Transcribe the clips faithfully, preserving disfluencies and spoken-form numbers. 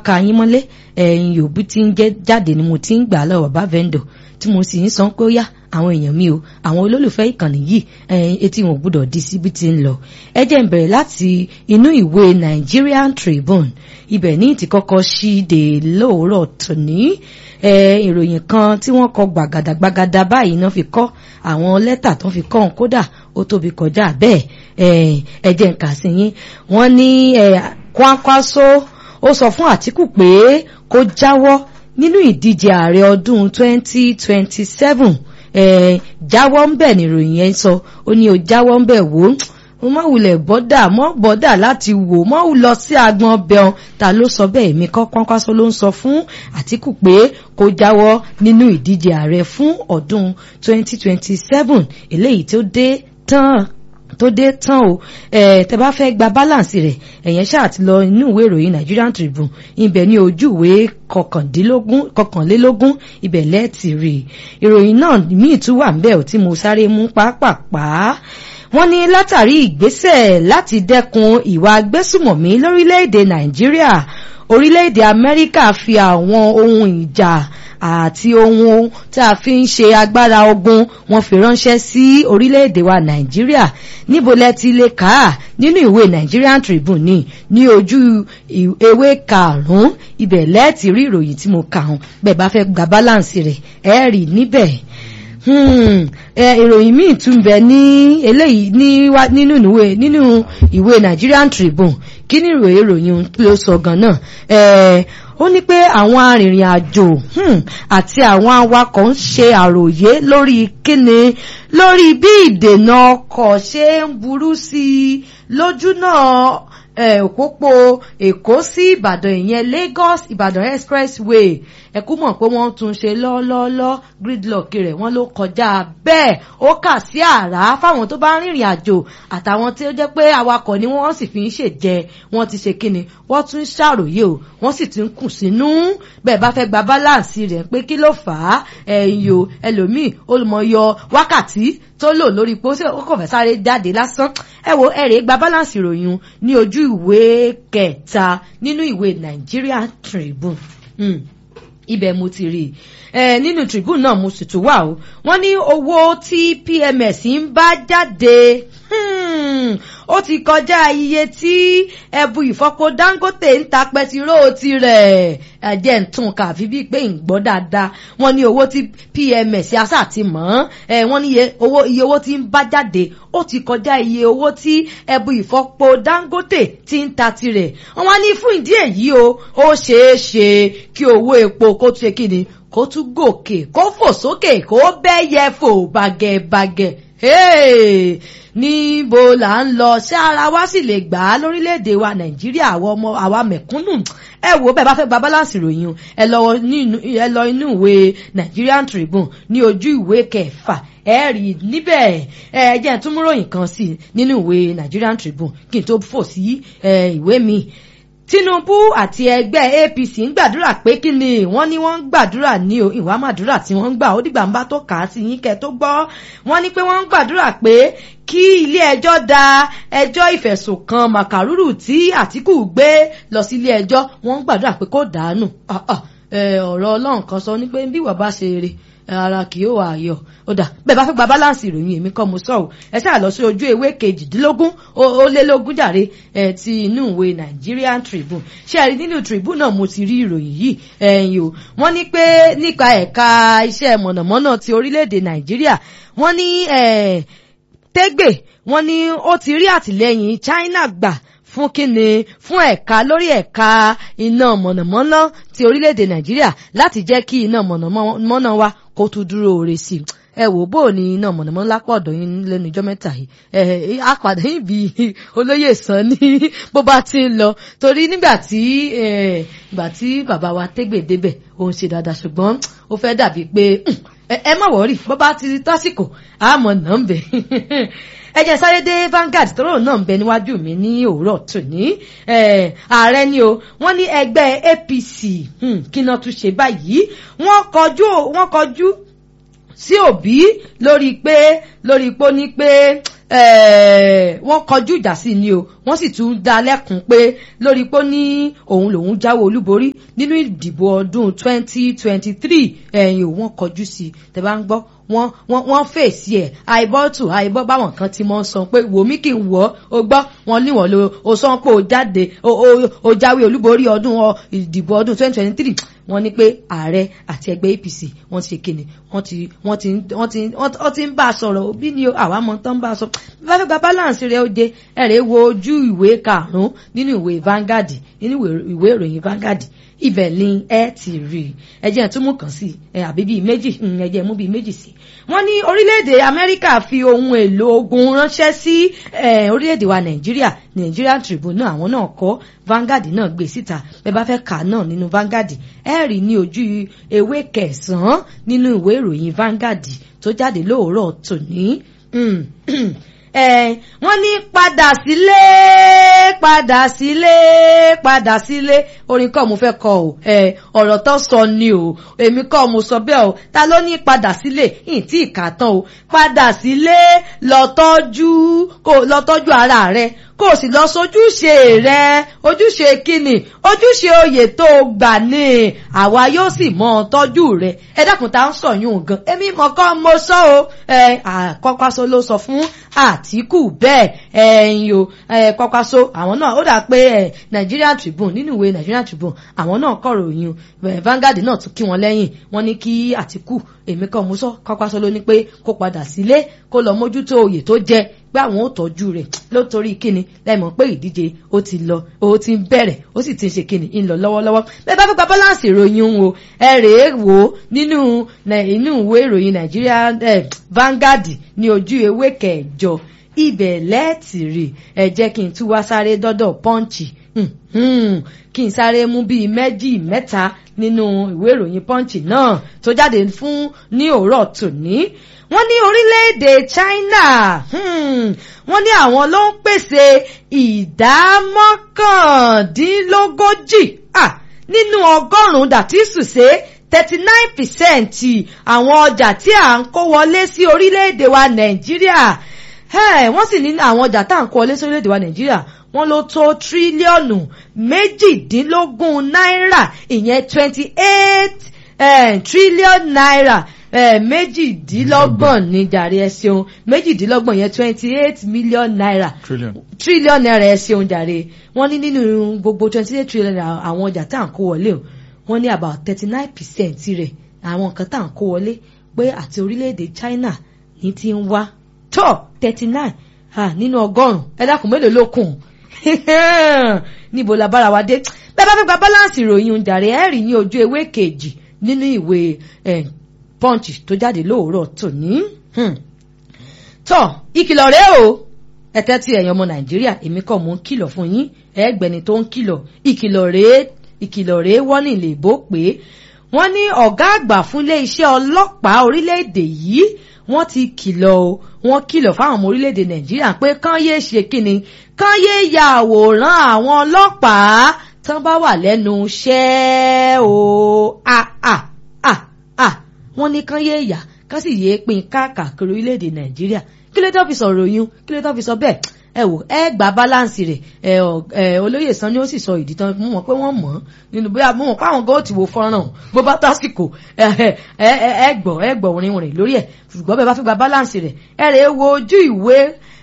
ka yín mọ́lé ẹ̀yin yòóbù tí ń jẹ́ jáde ni mo ti ń gbà lọ́wọ́ bá vendor tí mo sì ń sọ pé ó yá àwọn èèyàn mi o àwọn olólùfẹ́ ìkànnì yìí ẹ̀yin etí wọn ò gbọ́dọ̀ di síbi tí ń lọ ẹ jẹ́ n bẹ̀rẹ̀ láti inú ìwé Nigerian Tribune ibẹ̀ ní ti kọ́kọ́ ṣíde lóòrọ̀ tòní ìròyìn kan tí wọ́n kọ gbàgàdàgbàgàdà báyìí náà fi kọ́ àwọn lẹ́tà tó fi kọ́ òun kódà ó tóbi kọjá bẹ́ẹ̀ ẹ jẹ́ n kà sí yín wọ́n ní Kwankwaso ó sọ fún Àtíkù pé kó jáwọ́ nínú ìdíje ààrẹ ọdún twenty twenty-seven jáwọ́ ń bẹ̀ níròyìn yẹn sọ ó ní ó jáwọ́ ń bẹ̀ wò ó mọ́ wulẹ̀ bọ́dà mọ́ bọ́dà láti wò mọ́ wù lọ sí agbọn ọbẹ̀ ta ló sọ bẹ́ẹ̀ èmi kọ́ Kwankwaso ló ń sọ fún Àtíkù pé kó jáwọ́ nínú ìdíje ààrẹ fún ọdún twenty twenty-seven eléyìí tó dé tán tó dé tán o ẹ tẹ́ bá fẹ́ gba balance rẹ̀ ẹ̀yẹn ṣáà ti lọ inú ìwé ìròyìn Nigerian Tribune ibẹ̀ ní ojú ìwé kọkàndínlógún kọkànlélógún ibẹ̀ lẹ́ẹ̀tì rí ìròyìn náà míì tún wà ńbẹ̀ tí mo sáré mú pàápàá wọ́n ní látàrí ìgbésẹ̀ láti dẹ́kun ìwà agbésùmọ̀mí lórílẹ̀‐èdè Nàìjíríà orílẹ̀‐èdè Amẹ́ríkà fi àwọn ohun ìjà àti ohun tí a fi ń ṣe agbára ogun wọ́n fi ránṣẹ́ sí orílẹ̀-èdè wa Nàìjíríà níbo lẹ ti lè kà á nínú ìwé Nigerian Tribune ní ní ojú ewé karùn-ún ibẹ̀ lẹ́ẹ̀tì rí ìròyìn tí mo kà hàn bẹ́ẹ̀ bá fẹ́ gba balance rẹ̀ ẹ rí níbẹ̀ ìròyìn míì tún bẹ ní eléyìí nínú ìwé nínú ìwé Nigerian Tribune kí ni ìròyìn ìròyìn ló sọ gan-an ó ní pé àwọn arìnrìn àjò àti àwọn awakọ̀ ń ṣe àròyé lórí kíni lórí bí ìdènà ọkọ̀ ṣe ń burú sí i lójúnà òpópó Èkó sí Ìbàdàn ìyẹn Lagos Ìbàdàn expressway ẹ kú mọ̀ pé wọ́n tún ṣe lọ́ọ́lọ́ọ́lọ́ gridlock rẹ̀ wọ́n ló kọjá bẹ́ẹ̀ ó kà sí àrá fáwọn tó bá rìnrìn àjò àtàwọn tí ó jẹ́ pé awakọ̀ ni wọ́n sì fi ń ṣèjẹ wọ́n ti ṣe kíni wọ́n tún ṣàròyé o wọ́n sì ti ń kùn sínú bẹ́ẹ̀ bá fẹ́ gba balance rẹ̀ pé kí ló fà á ẹ̀yìn o ẹlòmíì olùmọ̀yọ wákàtí tó lò lórí pé ó kò fẹ́ sáré jáde lásán ẹ wo ẹ̀rẹ̀ gba balance ìròyìn ní ojú ìwé kẹta nínú ìwé Nigerian Tribune. Mm. ibẹ̀ mo ti rí ẹ nínú Tribune náà mo sì tún wà o wọ́n ní owó tí P M S ń bá jáde ó ti kọjá iye tí ẹbu ìfọpo Dangote ń ta pẹtiró tirẹ̀ ẹ̀jẹ̀ ń tún kà fi bíi pé ń gbọ́ dáadáa wọ́n ní owó tí P M S asá ti mọ̀ ẹ́ wọ́n ní owó iye owó tí ń bá jáde ó ti kọjá iye owó tí ẹbu ìfọpo Dangote ti ń ta tirẹ̀ wọ́n wá ní fún ìdí èyí o ó ṣeé ṣe kí owó epo kó tún ṣe kí ni kó tún gòkè kó fò sókè kó bẹ́yẹ fò bàgẹ̀bàgẹ̀ níbo là ń lọ ṣé ara wa sì lè gbà á lórílẹ̀‐èdè wa Nàìjíríà àwọn ọmọ àwa mẹ̀kúnnù ẹ wò bẹ́ẹ̀ bá fẹ́ gba balance ìròyìn ẹ lọ ẹ lọ inú ìwé Nigerian Tribune ní ojú ìwé kẹfà ẹ rí níbẹ̀ ẹ jẹ́ túnmúròyìn kan sí nínú ìwé Nigerian Tribune kí n tó fò sí ìwé mi Tinubu àti ẹgbẹ́ A P C ń gbàdúrà pé kí ni wọ́n ní wọ́n ń gbàdúrà ní o ìwà màdúrà tí wọ́n ń gbà ó dìgbà ń bá tó kà á sí yín kẹ́ tó gbọ́ wọ́n ní pé wọ́n ń gbàdúrà pé kí ilé ẹjọ́ da ẹjọ́ ìfẹ̀sùnkàn màkàrúrù tí Àtíkù gbé lọ sí ilé ẹjọ́ wọ́n ń gbàdúrà pé kó dànù ọ̀rọ̀ Ọlọ́run kan sọ ní pé bí wọ́n bá ṣe eré ara kì yóò wà ayọ̀ ó dà bẹ́ẹ̀ bá fẹ́ gba balance ìròyìn èmi kọ́ mo sọ ọ́ ẹ ṣáà lọ sí ojú ewé kejìdínlógún ó lé lógún jàre ẹ ti inú ìwé Nigerian Tribune ṣé ẹ rí nínú Tribune náà mo ti rí ìròyìn yìí ẹ̀yìn o wọ́n ní pé nípa ẹ̀ka iṣẹ́ mọ̀nàmọ́ná ti orílẹ̀-èdè Nàìjíríà wọ́n ní tẹ́gbẹ̀ wọ́n ní ó ti rí àtìlẹ́yìn China gbà fún kíni fún ẹ̀ka lórí ẹ̀ka iná mọ̀nàmọ́ná ti orílẹ̀-èdè Nàìjíríà láti jẹ́ kí iná mọ̀nàmọ́ná wa kó tún dúró re sí ẹ wò bó ní iná mọ̀nàmọ́ná lápá ọ̀dọ̀ yín lẹ́nu ijọ́ mẹ́ta yìí ẹ apàdé yìí bí olóyè sàn ní bó bá ti ń lọ torí nígbà tí ìgbà tí bàbá wa Tégbè débẹ̀ ó ń ṣe dáadáa ṣùgbọ́n ó fẹ́ dàbí pé ẹ má wọ̀rí bó bá ti tásìkò àmọ́ náà ń bẹ̀ ẹ jẹ́ sáré dé Vanguard tóró náà ń bẹ níwájú mi ní òwúrọ̀ tòní ààrẹ ni o wọ́n ní ẹgbẹ́ A P C kí náà tún ṣe báyìí wọ́n kọjú wọ́n kọjú sí Òbí lórí pé lórí pé ó ní pé wọ́n kọjú ìjà sí ni o wọ́n sì tún dá lẹ́kùn pé lórí pé ní òun lòun jáwé olúborí nínú ìdìbò ọdún twenty twenty three ẹ̀yìn òun kọjú sí tẹ́ bá ń gbọ́ wọ́n wọ́n wọ́n fèsì ẹ̀ àìbọ́tù àìbọ́ báwọn kan ti mọ́ sọ pé wò mí kí n wọ́ ọ gbọ́ wọn níwọ̀n lo o sọ pé o jáde o jáwé olúborí ọdún ìdìbò ọdún twenty twenty three wọ́n ní pé ààrẹ àti ẹgbẹ́ A P C wọ́n ti ṣe kíni wọ́n ti wọ́n ti wọ́n ti wọ́n ti ń bá a sọ̀rọ̀ òbí ni àwa mọ̀ tán bá a sọ bá fẹ́ gba balance rẹ̀ ó de ẹ̀rẹ̀ wo ojú ìwé karùn-ún nínú ìwé Vanguard nínú ìwé ìròyìn Vanguard ibẹ̀ ni ẹ ti rí ẹ jẹ́ tún mú kàn sí ẹ àbí bíi méjì ẹ jẹ́ mú bíi méjì sí. wọ́n ní orílẹ̀-èdè Amẹ́ríkà fi ohun èlò ogun ránṣẹ́ sí orílẹ̀-èdè wa Nàìjíríà Nigerian Tribune náà àwọn náà kọ Vanguard náà gbé síta bẹ́ẹ̀ bá fẹ́ kà náà nínú Vanguard ẹ rí ní ojú ewé kẹsàn-án nínú ìwé ìròyìn Vanguard tó jáde lóòrọ̀ tòní. Eh, wọ́n ní padà sílé padà sílé padà sílé orin kọ́ mo fẹ́ kọ o ọ̀rọ̀ tó sọ ni o èmi kọ́ mo sọ bẹ́ẹ̀ o ta ló ní padà sílé ìtì ìkàtàn o padà sílé lọ tọ́jú kó lọ tọ́jú ara rẹ kó o sì lọ sojúṣe rẹ ojúṣe kíni ojúṣe oyè tó gbà ní àwa yóò sì mọ tọ́jú rẹ ẹ dákun tá ń sọ yún gan èmi mọ̀kọ́ mo sọ o ẹ àkọ́kọ́sọ ló sọ fún Àtíkù bẹ́ẹ̀ ẹ̀yìn o kọ́kọ́sọ àwọn náà ó dà pé Nigerian Tribune nínú ìwé Nigerian Tribune àwọn náà kọ̀rọ̀ yín Vanguard náà tún kí wọn lẹ́yìn wọ́n ní kí Àtíkù èmi kan mo sọ kọ́kọ́sọ ló ní pé kó padà sílé kó lọ mójútó oyè tó jẹ pé àwọn ò tọ́jú rẹ̀ lótorí kíni lẹ́mọ̀ pé ìdíje ó ti lọ ó ti ń bẹ̀rẹ̀ ó sì ti ń ṣe kíni ń lọ lọ́wọ́lọ́wọ́ bẹ́ẹ̀ bá fẹ́ gba balance ìròyìn o ẹ rèé wò ó nínú inú ìwé ìròyìn Nigeria Vanguard ní ojú ewé kẹjọ ibẹ̀ lẹ́ẹ̀tì rè ẹ jẹ́ kí n tún wá sáré dọ́dọ̀ Punch kí n sáré mú bíi méjì mẹ́ta nínú ìwé ìròyìn Punch náà tó jáde fún ní òórọ̀ tòní. Wọ́n ní orílẹ̀-èdè China wọ́n ní àwọn ló ń pèsè ìdá mọ́kàndínlógójì nínú ọgọ́rùn-ún dàtísù ṣe thirty nine percent àwọn ọjà tí à ń kó wọlé sí orílẹ̀-èdè wa Nàìjíríà wọ́n sì ní àwọn ọjà tá à ń kó wọlé sí orílẹ̀-èdè wa Nàìjíríà wọ́n ló tó tírílíọ̀nù méjìdínlógún náírà ìyẹn twenty eight tírílíọ̀nù náírà méjìdínlọ́gbọ̀n ní jàre ẹ ṣeun méjìdínlọ́gbọ̀n yẹn twenty eight million naira trillion naira ẹ ṣeun jàre wọ́n ní nínú gbogbo twenty eight trillion naira àwọn ọjà tá à ń kó wọlé o wọ́n ní about thirty nine percent rẹ̀ àwọn nǹkan tá à ń kó wọlé pé àti orílẹ̀-èdè China ní ti ń wá tó thirty nine nínú ọgọ́rùn-ún ẹ dákun mélòó ló kùn níbo la bára wa dé bẹ́ẹ̀ bá fẹ́ gba balance ìròyìn jàre ẹ rí ní ojú ewé kejì nínú ìwé Punch tó jáde lóòrọ̀ tòní. tọ́ ìkìlọ̀ rèé o ẹ̀tẹ́ tí ẹ̀yin ọmọ Nàìjíríà èmi kọ́ mò ń kìlọ̀ fún yín ẹ̀ẹ́gbẹ́ni tó ń kìlọ̀ ìkìlọ̀ rèé ìkìlọ̀ rèé wọ́n ní lè bó pé wọ́n ní ọ̀gá àgbà fún ilé iṣẹ́ ọlọ́pàá orílẹ̀-èdè yìí wọ́n ti kìlọ̀ o wọ́n kìlọ̀ fáwọn ọmọ orílẹ̀-èdè Nàìjíríà pé kán yéé ṣe kíni kán yéé ya àwòrán àwọn ọlọ́pàá tán bá wà lẹ́nu iṣẹ́ o a a a a wọ́n ní kán yéé yà kán sì yéé pín káàkiri orílẹ̀-èdè Nàìjíríà kí ló tó fi sọ̀rọ̀ yín kí ló tó fi sọ bẹ́ẹ̀ ẹ wò ẹ gba balance rẹ̀ ẹ ẹ olóyè Sanni ó sì sọ ìdí tán mú wọn pé wọ́n mọ̀ nínú bóyá mú wọn páwọn gan ó ti wo fọ́nrán bó bá tásìkò ẹ ẹ ẹ gbọ́ ẹ gbọ́ orin rìn lórí ẹ̀ ṣùgbọ́n bẹ́ẹ̀ bá fi gba balance rẹ̀ ẹ rèé wo ojú ìwé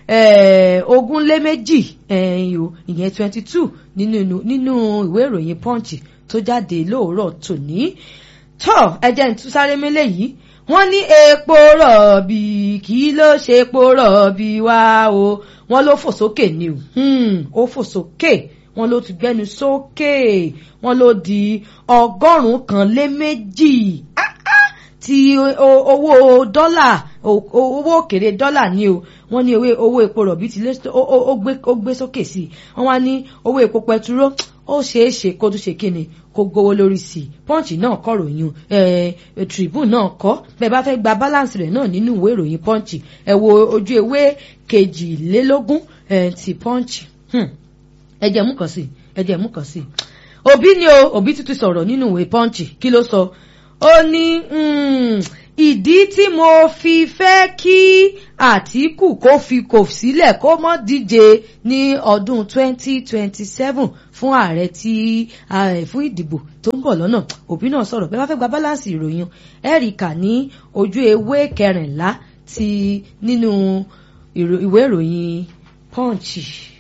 ogún lé méjì ìyẹn twenty two nínú nínú ìwé ìròyìn Punch tó jáde lóòrọ̀ tòní tọ́ ẹ jẹ́ n tún sáré mélé yìí wọ́n ní epo rọ̀bì kí ló ṣe epo rọ̀bì wá o wọ́n ló fò sókè ni o ó fò sókè wọ́n ló ti gbẹ́nu sókè wọ́n ló di ọgọ́rùn-ún kan lé méjì ti owó dọ́là owó òkèrè dọ́là ni o wọ́n ní owó epo rọ̀bì ti lé ó gbé sókè sí wọ́n wá ní owó epo pẹtiró ó ṣeé ṣe kó tún ṣe kíni kó gbówó lórí sí i Punch náà kọ ròyìn ẹ Tribune náà kọ bẹ́ẹ̀ bá fẹ́ gba balance rẹ̀ náà nínú ìwé ìròyìn Punch ẹ wo ojú ewé kejìlélógún ẹ ti Punch ẹ jẹ́ mú kàn sí ẹ jẹ́ mú kàn sí Obi ni o Obi tuntun sọ̀rọ̀ nínú ìwé Punch kí ló sọ ó ní ìdí tí mo fi fẹ́ kí Àtíkù kó fi kò sílẹ̀ kó mọ́ díje ní ọdún twenty twenty-seven fún ààrẹ tí fún ìdìbò tó ń bọ̀ lọ́nà. Òbí náà sọ̀rọ̀ bẹ́ẹ̀ bá fẹ́ gba báláǹsì ìròyìn Ẹ́ríkà ní ojú ewé kẹrìnlá ti nínú ìwé ìròyìn Punch.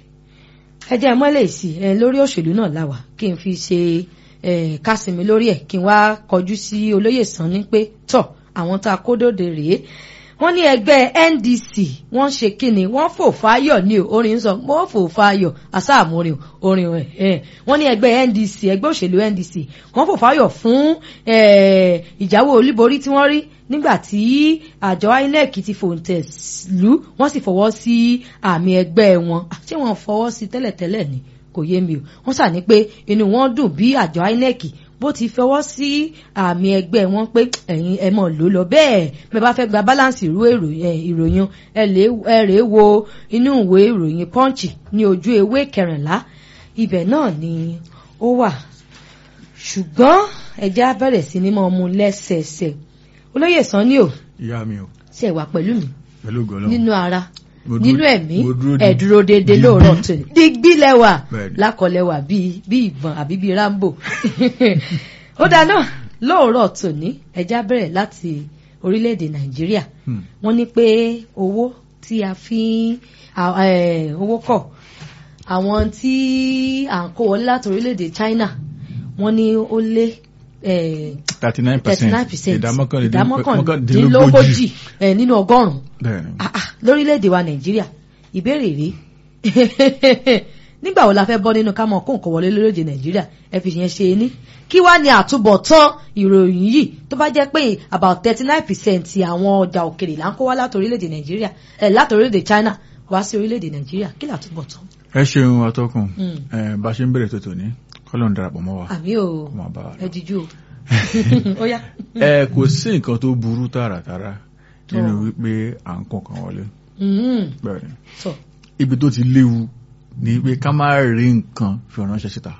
ẹ jẹ́ mọ́lẹ̀ sí ẹ lórí òṣèlú náà láwà kí n fi ṣe kásìmí lórí ẹ̀ kí n wá kọjú sí olóyè Sanni pé tọ̀ àwọn tá a kó dòde rèé. Wọ́n ní ẹgbẹ́ N D C wọ́n ṣe kíni wọ́n fò fáyọ̀ ní orin sọ mo fò fáyọ̀ àsáàmúrin orin ẹ̀ wọ́n ní ẹgbẹ́ N D C ẹgbẹ́ òṣèlú N D C wọ́n fò fáyọ̀ fún ìjáwé olúborí tí wọ́n rí nígbà tí àjọ I N E C ti fòǹtẹ̀ lù wọ́n sì fọwọ́ sí àmì ẹgbẹ́ wọn. Ṣé wọ́n fọwọ́ sí tẹ́lẹ̀tẹ́lẹ̀ ni kò yé mi o. Wọ́n sà ní pé inú wọn dùn bí àjọ I N E C bó ti fọwọ́ sí àmì ẹgbẹ́ wọn pé ẹ̀yin ẹ mọ̀ ló lọ bẹ́ẹ̀ bẹ́ẹ̀ bá fẹ́ gba báláǹsì ìrú ìròyìn ẹ rèé wo inú ìwé ìròyìn Punch ní ojú ewé kẹrìnlá ibẹ̀ náà ni ó wà. Ṣùgbọ́n ẹja bẹ̀rẹ̀ sí ní mọ́ ọmú lẹ́sẹẹsẹ. Olóyè Sanni o ìyá mi o ṣe wà pẹ̀lú mi pẹ̀lú gọlọ nínú ara nínú ẹ̀mí ẹ̀dúró déédéé lóòrọ̀ tó ní digbí lẹ́wà lákọlẹ́wà bíi ìbọn àbí bíi Rambo. Ó dáná lóòrọ̀ tó ní ẹja bẹ̀rẹ̀ láti orílẹ̀-èdè Nàìjíríà. Wọ́n ní pé owó tí a fi owó kọ̀ àwọn tí à ń kó wọlé láti orílẹ̀-èdè China wọ́n ní ó lé thirty nine percent ìdámọ́kàndínlógójì nínú ọgọ́rùn-ún lórílẹ̀‐èdè wa Nàìjíríà. Ìbéèrè rèé nígbà wo la fẹ́ bọ́ nínú ká mọ̀ kó nǹkan wọlé lórílẹ̀‐èdè Nàìjíríà ẹ fi yẹn ṣe ní kí wá ní àtúbọ̀tán ìròyìn yìí tó bá jẹ́ pé about thirty nine percent àwọn ọjà òkèrè là ń kó wá láti orílẹ̀‐èdè Nàìjíríà láti orílẹ̀‐èdè China wá sí orílẹ̀‐èdè Nàìjíríà kí làtúbọ̀tán. ẹ ṣeun atọ́kùn bá a ṣe ń bẹ̀rẹ̀ tó tò ní kọ́lọ́n darapọ̀ mọ́ wa. àmì o ẹ jíjú o. Ó yá. ẹ kò sí nǹkan tó burú tààràtàrà nínú wípé à ń kàn kàn wọlé. bẹ́ẹ̀ ni ibi tó ti léwu ni pé ká má rí nǹkan fi ránṣẹ́ síta.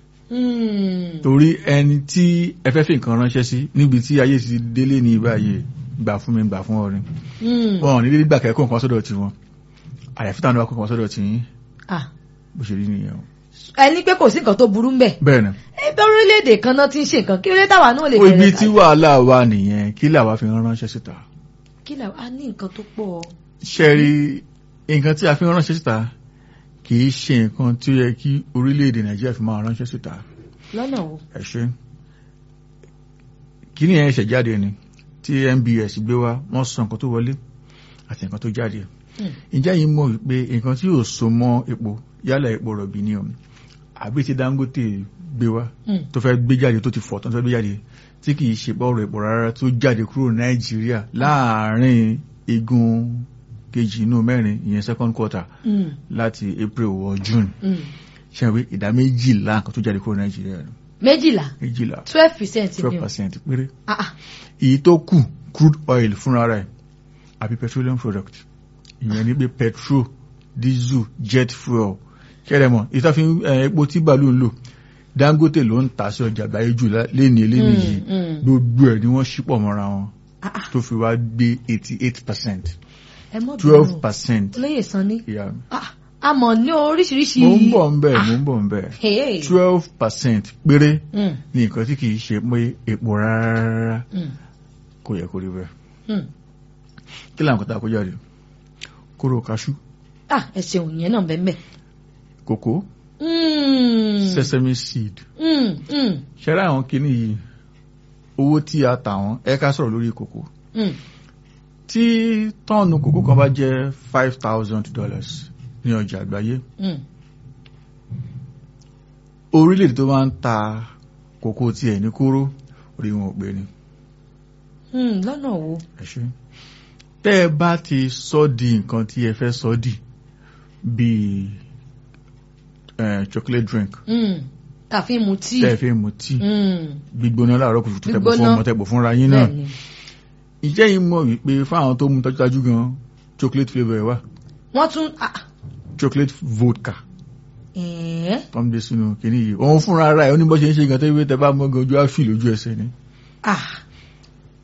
torí ẹni tí ẹ fẹ́ fi nǹkan ránṣẹ́ sí níbi tí ayé ti délé ní ìbáyé gbà fún mi gbà fún ọ ni. wọn ò ní lè gbà kẹ́kọ̀ọ́ nǹkan sọ́dọ̀ tiwọn àyàfi táwọn ọkọ̀ nǹkan sọ́dọ̀ tiyín bó ṣe rí nìyẹn o. ẹni pé kò sí nǹkan tó burú mbẹ̀. bẹ́ẹ̀ni. ẹgbẹ́ orílẹ̀-èdè kan náà ti ń ṣe nǹkan kí orílẹ̀ táwa náà lè bẹ̀rẹ̀. ibi tí wàhálà wà nìyẹn kí làwa fi ránṣẹ́ síta. kí làwa a ní nǹkan tó pọ̀. ṣe rí nǹkan tí a fi ránṣẹ́ síta kì í ṣe nǹkan tí ó yẹ kí orílẹ̀-èdè Nàìjíríà fi máa ránṣẹ́ síta. lọ́nà wo. ẹ ṣe kí ni ẹ ṣẹ̀ jáde ni tí N B S gbé wá wọ́n sọ nǹkan tó wọlé àti nǹkan tó jáde. ǹjẹ́ yìí mọ̀ pé nǹkan tí yóò so mọ́ epo yálà epo rọ̀bì ni o àbí ti Dangote gbé wá tó fẹ́ gbé jáde tó ti fọ̀ tó fẹ́ gbé jáde tí kìí ṣe bọ́ọ̀rọ̀ epo rárá tó jáde kúrò Nàìjíríà láàárín igun kejì inú mẹ́rin ìyẹn second quarter láti April wọ June ṣe wí ìdá méjìlá nǹkan tó jáde kúrò Nàìjíríà. méjìlá méjìlá twelve percent twelve percent péré. èyí tó kù crude oil fúnra rẹ̀ àbí petroleum product ìyẹn ní pé petrol diesel jet fuel kẹrẹmọ ìtàfin epo tí bàálù ń lò Dangote ló ń tà sí ọjà àgbáyé jù léni eléni yìí gbogbo ẹ̀ ni wọ́n ṣípọ̀ mọ́ra wọn tó fi wá gbé eighty eight percent twelve percent. Olóyè Sanni a mọ̀ ní oríṣiríṣi. mo ń bọ̀ ń bẹ̀ mo ń bọ̀ ń bẹ̀ twelve percent péré ní nǹkan tí kìí ṣe pé epo rárá kò yẹ kó rí bẹ́ẹ̀. kí làǹkó tá a kó jáde kóró kaṣú. ah ẹ ṣeun yẹn náà bẹ́ẹ̀ bẹ́ẹ̀. kòkó. sesame seed. ṣẹ́rẹ́ àwọn kìíní yìí owó tí a tà wọ́n ẹ ká sọ̀rọ̀ lórí kòkó. tí tọ́ọ̀nù kòkó kan bá jẹ́ five thousand dollars ní ọjà àgbáyé. orílẹ̀-èdè tó máa ń ta kòkó tiẹ̀ ní kóró orí wọn ò pé ni. lọ́nà wo. ẹ ṣe tẹ́ ẹ bá ti sọ di nǹkan tí ẹ fẹ́ sọ di bíi chocolate drink. tàfi mu tíì. tẹ́ẹ̀fì mu tíì. gbígbóná láàárọ̀ kùtùkùtù tẹ̀bọ̀ fún ọmọ tẹ̀bọ̀ fúnra yín náà. ìjẹ́ yìí mọ̀ wípé fáwọn tó mú tọ́jú gan chocolate flavour ẹ̀ wá. wọ́n tún. chocolate vodka. tọ́mdé sínú kìíní yìí òun fúnra ara ẹ̀ ó ní bọ́ ṣe ń ṣe gan tẹ́wé tẹ́ bá mọ́ gan ojú àfi lójú ẹsẹ̀ ni.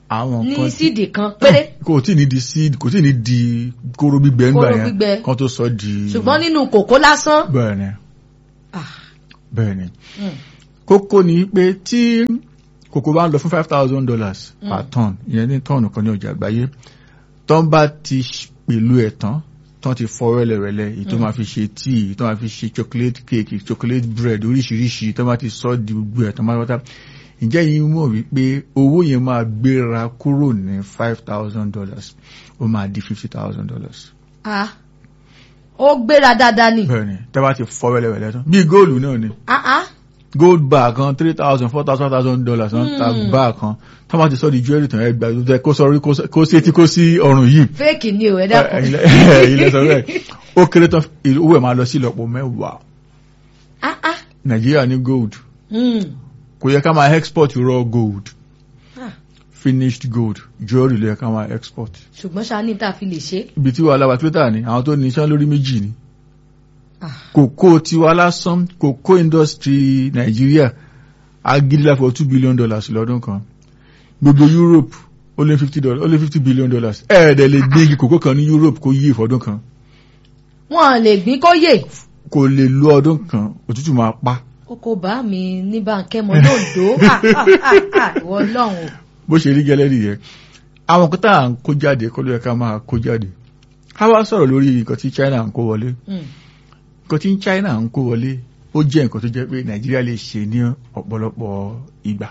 àwọn ní kan síìdì kan péré. kò tí ní di seed kò tí ní di kóró gbígbẹ ńgbà Kóró yẹn gbígbẹ. kan tó sọ di. ṣùgbọ́n nínú kòkó lásán. bẹ́ẹ̀ ni Ah, bẹ́ẹ̀ ni mm, kókó ni pé tí kòkó bá ń lọ fún five thousand dollars Mm. per ton ìyẹn ní tọ́ọ̀nù kan ní ọjà àgbáyé tọ́n bá ti pẹ̀lú ẹ̀ tán tọ́n ti fọ́ rẹ́lẹ̀rẹ́lẹ̀ èyí tó Mm. máa fi ṣe tíì èyí tó máa fi ṣe chocolate cake chocolate bread oríṣiríṣi tọ́n bá ti sọ di gbogbo ẹ̀ tán máa wọ́tá ǹjẹ́ yìí mọ̀ wípé owó yẹn máa gbéra kúrò ní five thousand dollars ó máa di fifty thousand dollars. ah, ó gbéra dáadáa ni. bẹ́ẹ̀ ni tẹ́ bá ti fọ́ rẹ́lẹ̀rẹ́lẹ̀ tán bíi góòlù náà ni Ah, ah, gold bar kan three thousand four thousand thousand dollars náà ta Hmm. bar kan tó máa ti sọ di jewelry tán ẹgbàá tó tẹ kó sọrí kó sí etí kó sí ọrùn yìí fake ni o ẹ dákun. ilẹ̀ sọ bẹ́ẹ̀ ó kéré tán owó ẹ̀ máa lọ sí ìlọ́po mẹ́wàá. Ah, ah, Nàìjíríà ní gold mm, kò yẹ ká máa export raw gold ah, finished gold jewelry ló yẹ ká máa export. ṣùgbọ́n ṣáà ní tá a fi lè ṣe. ibi tí wàhálà wà twitter ni àwọn tó ní iṣẹ́ lórí méjì ni Ah, kòkó tiwa lásán kòkó industry Nàìjíríà agídílà for two billion dollars lọ́dún kan gbogbo Europe ó lé fifty dollars ó lé fifty billion dollars ẹ̀ẹ́dẹ̀ lè gbé igi kòkó kan ní Europe kó yí ìfọdún kan wọn lè gbín kó yè. kò lè lo ọdún kan òtútù máa pa. oko bá mi ní báńkẹ́ mọ́ lóńdó. Ah, ah, ah, ah, ìwọ ọlọ́run o. bó ṣe rí gẹ́lẹ́ nìyẹn àwọn kan tá à ń kó jáde kó ló yẹ ká máa kó jáde ká wá sọ̀rọ̀ lórí nǹkan tí China ń kó wọlé Mm, nǹkan tí China ń kó wọlé ó jẹ́ nǹkan tó jẹ́ pé Nàìjíríà lè ṣe ní ọ̀pọ̀lọpọ̀ ìgbà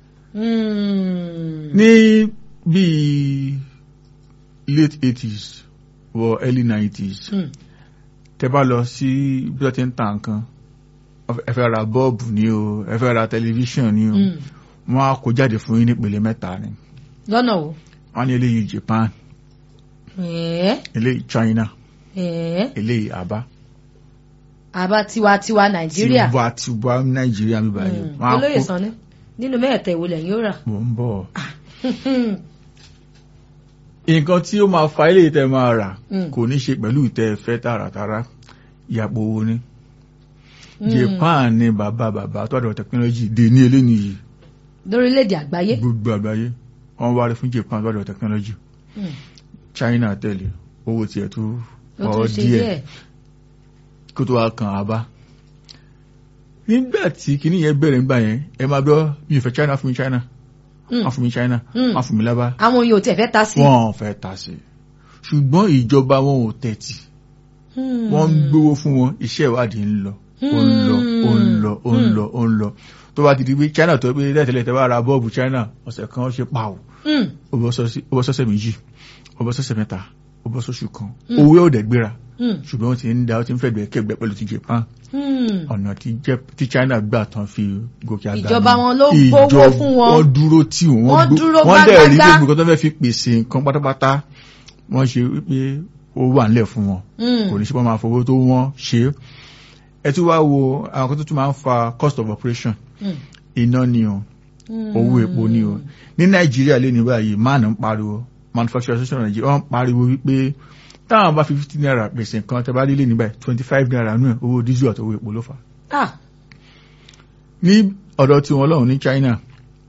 mm, ní bíi late eighties wọ early nineties mm, tẹ́ bá lọ sí bí wọ́n ti ń ta nǹkan ẹ fẹ́ ra bọ́ọ̀bù ni o ẹ fẹ́ ra tẹlifíṣàn ni o mm. wọ́n á kó jáde fún yín nípele mẹ́ta ni lọ́nà wo. wọ́n ní eléyìí Japan ẹ̀ẹ́ eléyìí China ẹ̀ẹ́ eléyìí Aba àbá tiwantiwa nàìjíríà. tiwa tiwa Nàìjíríà mi báyìí Mm, wọ́n á olóyè kó sanni nínú mẹ́ẹ̀tẹ̀ ìwò lẹ́yìn ó rà. mò ń bọ̀ nǹkan tí ó máa fa eléyìí tẹ́ máa rà Mm. kò ní ṣe pẹ̀lú ìtẹ́ fẹ́ tààràtàrà ìyàpò owó ni Mm. Japan ni bàbá bàbá tó àdọ̀ technology dé ní eléyìí yìí lórílẹ̀‐èdè àgbáyé. gbogbo àgbáyé wọ́n wá rí fún Japan tó àdọ̀ technology Mm. China tẹ̀lé owó tiẹ̀ tó ó pọ̀ tún ṣe díẹ̀ díẹ̀. kó tó wá kan Aba nígbà tí kinní yẹn bẹ̀rẹ̀ nígbà yẹn ẹ máa gbọ́ mi ò fẹ́ China fún mi China Mm. wọ́n fún mi China Mm. wọ́n fún mi lábá àwọn yòó tẹ̀ fẹ́ ta sí. wọ́n fẹ́ ta sí ṣùgbọ́n ìjọba wọn ò tẹ̀tì Mm. wọ́n ń gbówó fún wọn iṣẹ́ ìwádìí ń lọ ó ń lọ ó ń lọ ó ń lọ ó ń lọ tó bá ti di pé China tó pé lẹ́tẹ̀lẹ́ tẹ́ bá ra bọ́ọ̀bù China ọ̀sẹ̀ kan ó ṣe pàwọ̀ Mm. ó bọ́ sọ́sẹ̀ méjì ó bọ́ sọ́sẹ̀ mẹ́ta ó bọ́ sọ́sù kan Mm. owó ò dẹ̀ gbéra Mm. ṣùgbọ́n ó ti ń da ó ti ń fẹ̀gbẹ́ kẹgbẹ́ pẹ̀lú ti Japan Mm. ọ̀nà tí jẹ́- tí China gbà tán fi gòkè àgbà Ìjọba ni. wọn ló gbówó Ìjọba- fún wọn. wọ́n dúró tí wọ́n Wọ́n gbó- dúró wọ́n dẹ̀ rí gbágbágbá. gbogbo nǹkan tó fẹ́ fi pèsè nǹkan pátápátá wọ́n ṣe wípé ó wà nílẹ̀ fún wọn Mm. kò ní ṣe pé wọ́n máa fowó tó wọ́n ṣe é. ẹ tún wá wo àwọn kan tó tún máa ń fa cost of operation Mm. iná ni o Mm. owó epo ni o ní Nàìjíríà lé ní báyìí máà ń pariwo manufacturing association of Nigeria wọ́n pariwo wípé táwọn bá fi fifty naira pèsè nǹkan tẹ́ bá délé ní báyìí twenty five naira nù ẹ̀ owó diesel àti owó epo ló fà á. Ah. ní ọ̀dọ̀ tí wọ́n lọ́hùn ní China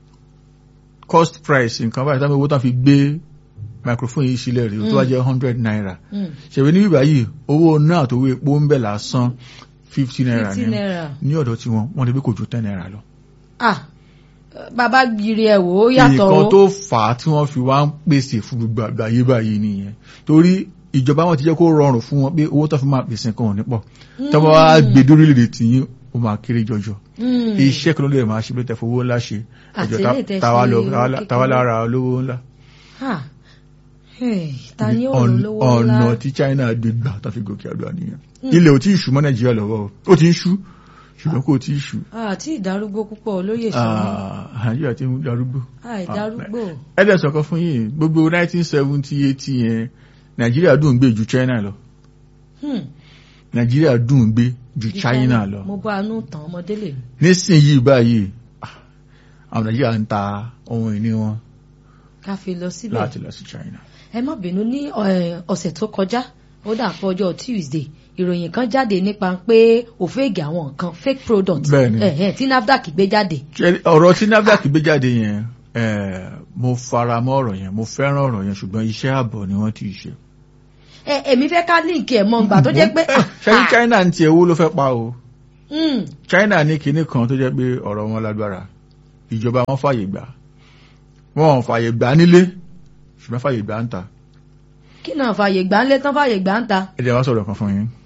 cost price nǹkan báyìí táwọn owó tán fi gbé microphone yìí sílẹ̀ rí tó wá jẹ́ hundred naira Mm. ṣèwé ní bíbá yìí owó náà tó owó epo ń bẹ̀ lásán fifty naira fifty ní naira. ní ọ̀dọ̀ tí wọ́n wọ́n ti bí kò ju ten naira lọ. Ah. bàbá gbiri ẹ̀ wò ó yàtọ̀ nǹkan o. tó fà á tí wọ́n fi wá ń pèsè fún gbogbo àgbáyé báyìí nìyẹn torí ìjọba wọn ti jẹ́ kó rọrùn fún wọn pé owó tó fi máa pèsè nǹkan ò ní pọ̀ tọ́wọ́ wá gbé dórílẹ̀-èdè tìyín ó máa kéré jọjọ Mm. iṣẹ́ kan ló lè máa ṣe bí tẹ́ fowó ńlá ṣe Àti ẹjọ́ eléyìí tẹ́ táwa ṣe lọ owó táwa- táwa kékeré. lára olówó ńlá Ah. Hey, ta ni ó Ọ̀n- lówó ọ̀nà ńlá. tí China gbé gbà tó fi gòkè àgbà nìyẹn ilẹ̀ ò tí ì ṣú mọ́ Nàìjíríà lọ́wọ́ o. ó ti ń ṣú ṣùgbọ́n kò tí ì ṣú àti ìdarúgbó púpọ̀ olóyè sọ́ni. Ah, Nàìjíríà ti ń darúgbó àìdarúgbó. ẹ̀dẹ̀ sọ̀kan fún yìí gbogbo nineteen seventy eighty yẹn Nàìjíríà dùn gbé ju China lọ Hmm. Nàìjíríà dùn gbé ju China lọ mo bá anú tàn ọmọdé lè mi. nísìnyìí báyìí ah, àwọn Nàìjíríà ń ta ohun ìní wọn ká fi lọ síbẹ̀. láti lọ sí China. ẹ má bínú ní ẹ, ọ̀sẹ̀ tó kọjá ó dà pọ̀ ọjọ́ Tuesday ìròyìn kan jáde nípa pé òféègì àwọn nǹkan fake product Bẹ́ẹ̀ni. ẹ̀hẹ́n tí NAFDAC gbé jáde. Ṣé ọ̀rọ̀ tí NAFDAC gbé jáde yẹn mo fara mọ́ ọ̀rọ̀ yẹn mo fẹ́ràn ọ̀rọ̀ yẹn ṣùgbọ́n iṣẹ́ ààbọ̀ ni wọ́n ti ṣe. èmi fẹ́ ká líǹkì ẹ̀ mọ́ gbà tó jẹ́ pé. ṣẹ́yìn China ń tiẹ̀ owó ló fẹ́ pa o. China ní kinní kan tó jẹ́ pé ọ̀rọ̀ wọn lágbára ìjọba wọn fàyè gbà wọn fàyè gbà nílé ṣùgbọ́n fàyè gbà ń ta. kí náà fàyè gbà ń lé tán fàyè gbà ń ta. ẹ jẹ́ wá sọ̀rọ̀ kan fún yín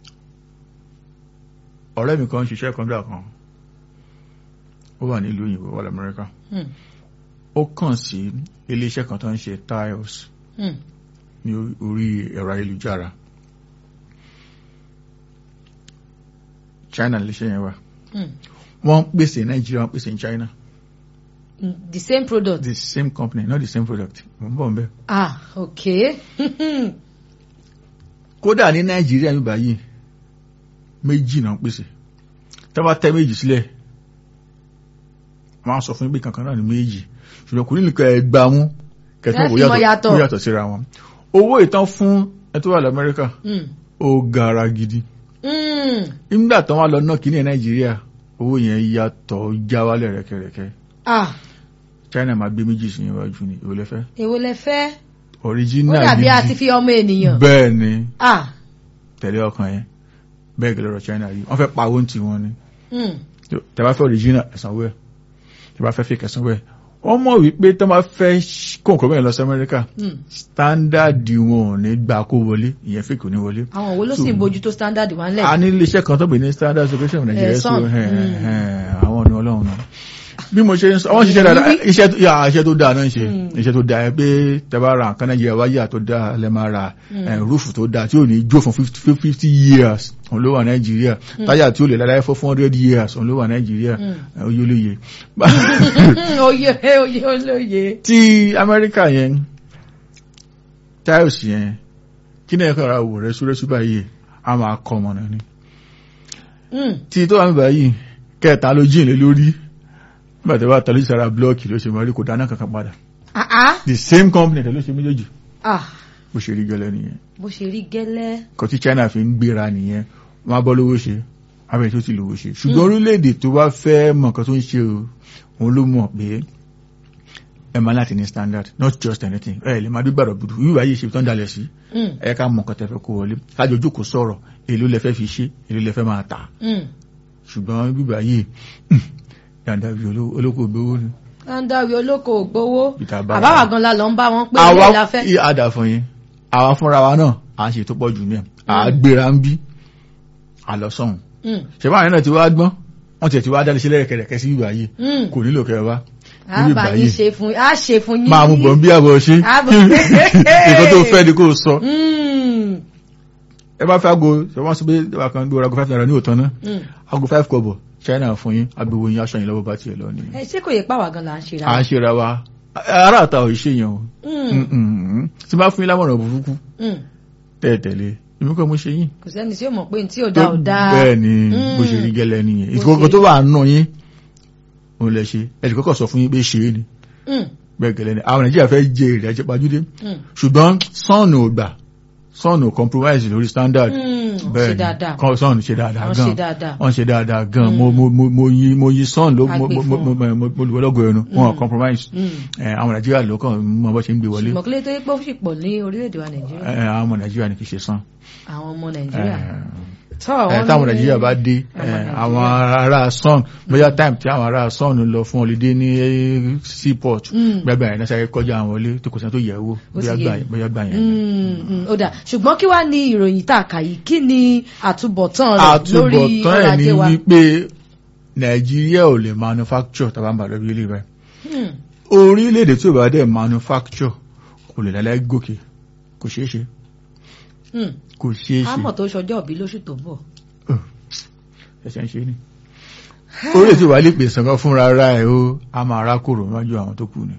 ọ̀rẹ́ mi kan ń ṣiṣẹ́ kan gbà kan ó wà nílùú òyìnbó wà l'Amẹ́ríkà ó kàn sí iléeṣẹ́ kan tó ń ṣe tiles ní orí ẹ̀rọ ayélujára China iléeṣẹ́ yẹn wà wọ́n pèsè Nàìjíríà wọ́n pèsè China. The same product. The same company, not the same product. Mo ń bọ̀ nbẹ. Ah, okay. Kódà ní Nàìjíríà ní báyìí méjì náà pèsè tá bá tẹ méjì sílẹ̀ wọ́n á sọ fún pé kankan náà ní méjì ṣùgbọ́n kò ní nìkan ẹgbà mú kẹtọ́ wò yàtọ̀ wò yàtọ̀ síra wọn. Owó ìtàn fún ẹ tó wà l'Amẹ́ríkà ó gara gidi. Nígbà tó wà lọ náà kí ní Nàìjíríà owó yẹn yàtọ̀ já wálẹ̀ rẹ̀kẹ̀rẹ̀kẹ̀. Ah. China máa gbé méjì sí iwájú ni èwo lẹ fẹ́. èwo lẹ fẹ́. original ó dàbí àti fi ọmọ ènìyàn. bẹ́ẹ̀ ni ah tẹ̀lé ọkàn yẹn bẹ́ẹ̀ gẹ́lẹ́ ọ̀rọ̀ China yìí wọ́n fẹ́ pa owó tí wọ́n ní. tẹ́ bá fẹ́ original ẹ̀sánwó ẹ̀ tẹ́ bá fẹ́ fake ẹ̀sánwó ẹ̀ wọ́n mọ̀ wípé tẹ́ bá fẹ́ kóńkó bẹ́ẹ̀ lọ sí Amẹ́ríkà standard wọn ò ní gbà kó wọlé ìyẹn fake ò ní wọlé. àwọn wo ló sì ń bójú tó standard wọn lẹ̀. a ní iléeṣẹ́ kan tó bẹ̀ ní standard association of Nigeria so àwọn ọ̀nà ọlọ́run náà bí mo ṣe ń sọ wọ́n ṣiṣẹ́ dáadáa iṣẹ́ tó dáa náà ń ṣe iṣẹ́ tó dáa pé tẹ́bá ra nǹkan Nàìjíríà wáyà tó dáa lẹ́ máa ra rúfù tó dáa tí ò ní jó fún fifty years òun ló wà Nàìjíríà táyà tí ó lè láláyé fún four hundred years òun ló wà Nàìjíríà oyè olóye. oyè oyè olóye. ti Amẹ́ríkà yẹn tiles yẹn kí náà kọ́ ra wò rẹ́súrẹ́sú báyìí a máa kọ́ ọmọ náà ni. tí tó wà mí báyìí kẹta ló jí ìlé lórí nígbà tí wàá tọ́lú ìsára blọ́ọ̀kì ló ṣe mọ́ rí kò dáná kankan padà. the same company tẹ̀lé ṣe méjèèjì. bó ṣe rí gẹ́lẹ́ nìyẹn. bó ṣe rí gẹ́lẹ́. kò tí China fi ń gbéra nìyẹn wọ́n á bọ́ lówó ṣe abẹ́rẹ́ tó ti lówó ṣe. ṣùgbọ́n orílẹ̀-èdè tó bá fẹ́ mọ̀ nǹkan tó ń ṣe o òun ló mọ̀ pé ẹ máa láti ní standard not just anything ẹ lè máa bí gbàdọ̀ gbùdù yíwá yìí ṣe tó ń dalẹ̀ sí ẹ ká mọ̀ nǹkan tẹ́ fẹ́ kó wọlé kájọ jókòó sọ̀rọ̀ èló lẹ fẹ́ fi ṣe èló lẹ fẹ́ máa tà ṣùgbọ́n bíbá yìí dandawi olóko gbowó ni. dandawi olóko gbowó àbáwá gan la lọ ń bá wọn pé ilé la fẹ́. àwa àdà fún yín àwa fúnra wa náà à ń ṣe tó pọ̀ jù ní ẹ̀ à á gbéra ń bí àlọ́sọ̀hún. ṣé báyìí náà ti wá gbọ́n wọ́n ti ẹ̀ ti wá dáni sílẹ̀ kẹ̀kẹ́ sí bíbá yìí kò nílò kẹ́ wá. àbá yín ṣe fún yín á ṣe fún yín. máa mú bọ̀ ń bí àbọ̀ ṣe nǹkan tó fẹ́ ni kò sọ. ẹ bá fẹ́ aago ṣe wọ́n sọ pé wà kàn gbé aago five naira ní òtán náà aago five kọ́bọ̀ China fún yín agbègbè yín aṣọ yín lọ́wọ́ bá tiẹ̀ lọ ni. ẹ ṣé kò yẹ pàwọ́ gan la ń ṣe ra wa. à ń ṣe ra wa ará àta ò ṣe yẹn o tí bá fún yín lámọ̀ràn burúkú tẹ̀tẹ̀lé èmi kọ́ mo ṣe yín. kò sẹ́ni tí ó mọ̀ pé tí ò dá ò dá. bẹ́ẹ̀ ni bó ṣe rí gẹ́lẹ́ nìyẹn ìkókò tó wà nù yín òun lẹ ṣe ẹ lè kọ́kọ́ sọ fún yín pé ṣe é ni bẹ́ẹ̀ gẹ́lẹ́ ni àwọn Nàìjíríà fẹ́ jẹ èrè ajẹ́pajúdé ṣùgbọ́n sọ́ọ̀nù ò gbà sọ́ọ̀nù ò compromise lórí standard bẹ́ẹ̀ ni sọ́ọ̀nù ṣe dáadáa gan wọ́n ṣe dáadáa gan mo yí mo yí sọ́ọ̀nù ló mo lù wọ́lọ́gọ̀ ẹnu wọn compromise àwọn Nàìjíríà ló kàn mọ bọ́ ṣe ń gbé wọlé. ṣùgbọ́n kílé tó yẹ pé ó sì pọ̀ ní orílẹ̀-èdè wa Nàìjíríà. àwọn ọmọ Nàìjíríà ni kì í ṣe sàn. àwọn ọmọ Nàìjíríà táwọn Nàìjíríà bá dé àwọn ará sọ́ọ̀nù bóyá time tí àwọn ará sọ́ọ̀nù lọ fún holiday ní seaport gbàgbà yẹn náà sáré kọjá àwọn wọlé tó kò sẹ́ni tó yẹ̀ wò bóyá gbà yẹn. ó dà ṣùgbọ́n kí wàá ní ìròyìn tá a kà yìí kí ni àtúbọ̀tán rẹ̀ lórí ọrọ̀ ajé wa. àtúbọ̀tán ẹ̀ ní wípé Nàìjíríà ò lè manufacture tàbá ń bà lọ́bí ilé rẹ̀ orílẹ̀-èdè tí ò bá dẹ̀ manufacture kò lè lálẹ́ gòkè kò ṣeé ṣe kò ṣeé ṣe. àmọ̀ tó ṣọjọ́ òbí lóṣù tó bọ̀. ẹsẹ̀ ń ṣe ni orí ètò ìwà lè pèsè nǹkan fúnra ara ẹ̀ o a máa rákòrò níwájú àwọn tó kù ni.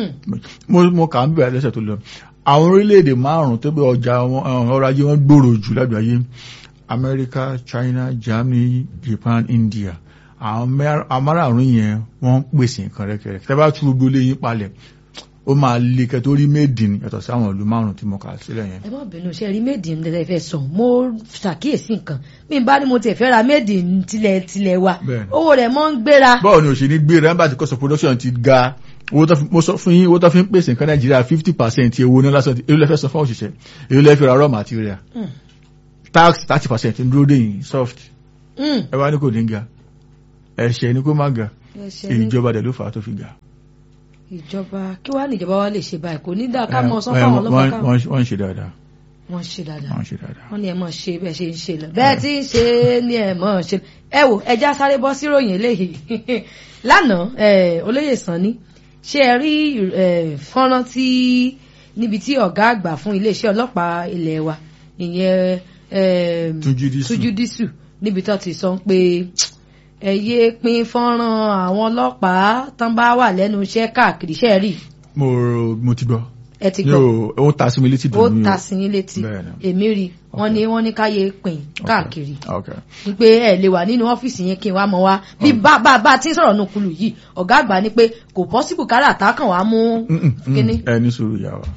mo kà ń bẹ̀rẹ̀ lẹ́sẹ̀ tó lọ àwọn orílẹ̀-èdè márùn-ún tó gbé ọjà ọrọ̀ ajé wọn gbòòrò jù lágbàáyé Amẹ́ríkà China Germany Japan India àwọn márùn-ún yẹn wọ́n ń pèsè nǹkan rẹ̀kẹ̀rẹ̀ tẹ́ bá tú gbogbo lé yín palẹ̀ ó máa lè kẹ́ tó rí méjì ní yàtọ̀ sí àwọn ìlú márùn-ún tí mo kà sílẹ̀ yẹn. ẹ má bínú ṣe rí méjì ní tẹ́lẹ̀ fẹ́ sọ mo ṣàkíyèsí nǹkan mi bá ní mo tẹ̀ fẹ́ ra méjì tilẹ̀ tilẹ̀ wa owó rẹ̀ mọ́ ń gbéra. báwo ni o ṣe ní gbéra nígbà tí cost of production ti ga owó tó fi mo sọ fún yín owó tó fi ń pèsè nǹkan Nàìjíríà fifty percent owó ní lásán èló lẹ́fẹ́ san fún òṣìṣẹ́ èló lẹ́fẹ́ ra raw material tax thirty percent ń dúró dé yìí soft ẹ wá ní kò ní ga ẹ̀ṣẹ̀ ní kó má ga ìjọba dẹ̀ ló fà á tó fi ga. ìjọba kí wàá níjọba wa lè ṣe báyìí kò ní dáa ká mọ sọ fáwọn ọlọ́pàá káwọn. wọ́n ń ṣe dáadáa. wọ́n ṣe dáadáa wọ́n ṣe dáadáa. wọ́n ní ẹ mọ̀ ṣe bẹ́ẹ̀ ṣe ń ṣe lọ bẹ́ẹ̀ tí ń ṣe ní ẹ mọ̀ ṣe. ẹ wò ẹja sáré bọ́ sí ròyìn eléyìí lánàá olóyè Sanni ṣé ẹ rí fọ́nrán tí níbi tí ọ̀gá àgbà fún iléeṣẹ́ ọlọ́pàá ilé wa ìyẹn Túnjí Dísù níbi tó ti sọ pé ẹ yé pín fọ́nrán àwọn ọlọ́pàá tán bá wà lẹ́nu iṣẹ́ káàkiri ṣe rí. mo mo ti gbọ́. ẹ ti gbọ́. ó ta sí mi létí dùn mí o. ó ta sí yín létí èmi rí wọ́n ní wọ́n ní káyé pín káàkiri. wípé ẹ lè wà nínú ọ́fíìsì yẹn kí n wá mọ wá bí bá bá bá tí ń sọ̀rọ̀ nù kulù yìí ọ̀gá àgbà ní pé kò pọ́sibù kára àtàkàn wá mú kíní. ẹ ní sùúrù yà wá.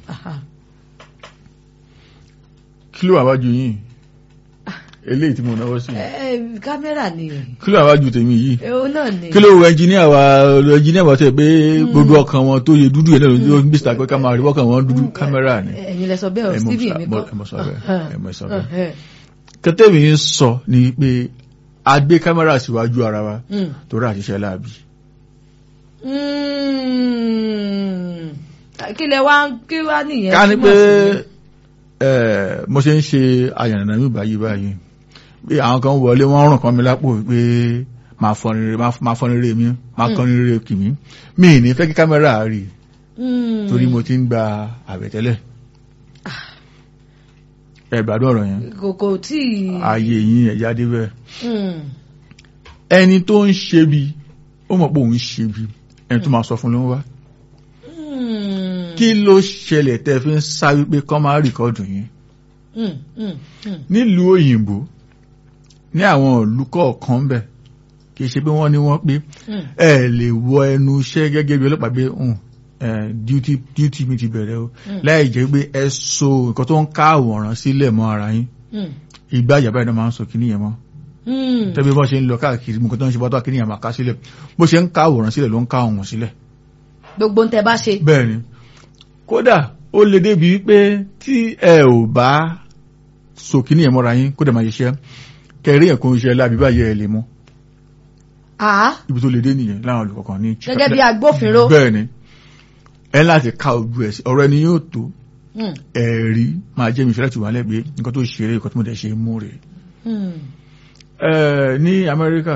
kí ló wà wájú yín eléyìí tí mo náwó sí. ẹ kámẹ́rà ni. kí ló àwájú tèmi yìí. ó náà ni. kí ló wo ẹnjìníà wa ẹnjìníà wa tẹ pé gbogbo ọkàn wọn tó yẹ dúdú yẹn náà ló ń gbèsè àpẹ ká máa rí wọ́kàn wọn dúdú kámẹ́rà ni. ẹ̀yin lẹ sọ bẹ́ẹ̀ o Stephen mi kọ́. ẹ mọ̀ sọ bẹ́ẹ̀ ẹ mọ̀ sọ bẹ́ẹ̀. kẹtẹ́ mi ń sọ ni pé a gbé kámẹ́rà síwájú ara wa torí àṣìṣe láàbì. kí lẹ wá kí wá nìyẹn. ká ní pé mo ṣe ń ṣe àyànnà mi báyìí báyìí bí àwọn kan wọlé wọ́n rùn kan mi lápò pé máa fọ́ni rere mi máa kọ́ni rere kì mí mi ní fẹ́ kí kámẹ́rà rí torí mo ti ń gba àbẹ̀tẹ́lẹ̀ ẹ̀gbàdún ọ̀rọ̀ yẹn kò tí ààyè yìí ẹ̀yà débẹ̀ ẹni tó ń ṣe bí ó mọ̀ pé òun ṣe bí ẹni tó máa sọ fún ló ń wá kí ló ṣẹlẹ̀ tẹ́ fi ń sá wípé kọ́ máa rìkọ́dù yín nílùú òyìnbó ní àwọn ìlú kọ̀ọ̀kan bẹ̀ kì í ṣe pé wọ́n ní wọ́n pé ẹ lè wọ ẹnu iṣẹ́ gẹ́gẹ́ bí ọlọ́pàá pé duty duty mi ti bẹ̀rẹ̀ o láì jẹ́ pé ẹ so nǹkan tó ń ká àwòrán sílẹ̀ mọ́ ara yín ìgbà ìyàbá ìdá máa ń sọ kíní yẹn mọ́ tẹ́bí bọ́ ṣe ń lọ káàkiri nǹkan tó ń ṣe bọ́tọ̀ kíní yẹn máa ká sílẹ̀ bó ṣe ń ká àwòrán sílẹ̀ ló ń ká ọ̀hún sílẹ̀. gbogbo ń tẹ bá ṣe. bẹ́ẹ̀ ni kódà ó lè débi wípé tí ẹ ò bá so kíní yẹn mọ́ra yín kódà máa ṣiṣẹ́ kẹrí ẹ̀kọ́ iṣẹ́ lábí báyẹ̀ ẹ̀ lè mú. ibi tó lè dé nìyẹn láwọn olùkọ̀kan ní. gẹ́gẹ́ bí agbófinró. bẹ́ẹ̀ ni ẹ láti ká ojú ẹ̀ sí ọ̀rọ̀ ẹni yóò tó ẹ̀rí máa jẹ́ mi fẹ́rẹ́ tì wá lẹ́gbẹ̀ẹ́ nǹkan tó ṣeré nǹkan tó mọ̀ dẹ̀ ṣe mú rè. ní Amẹ́ríkà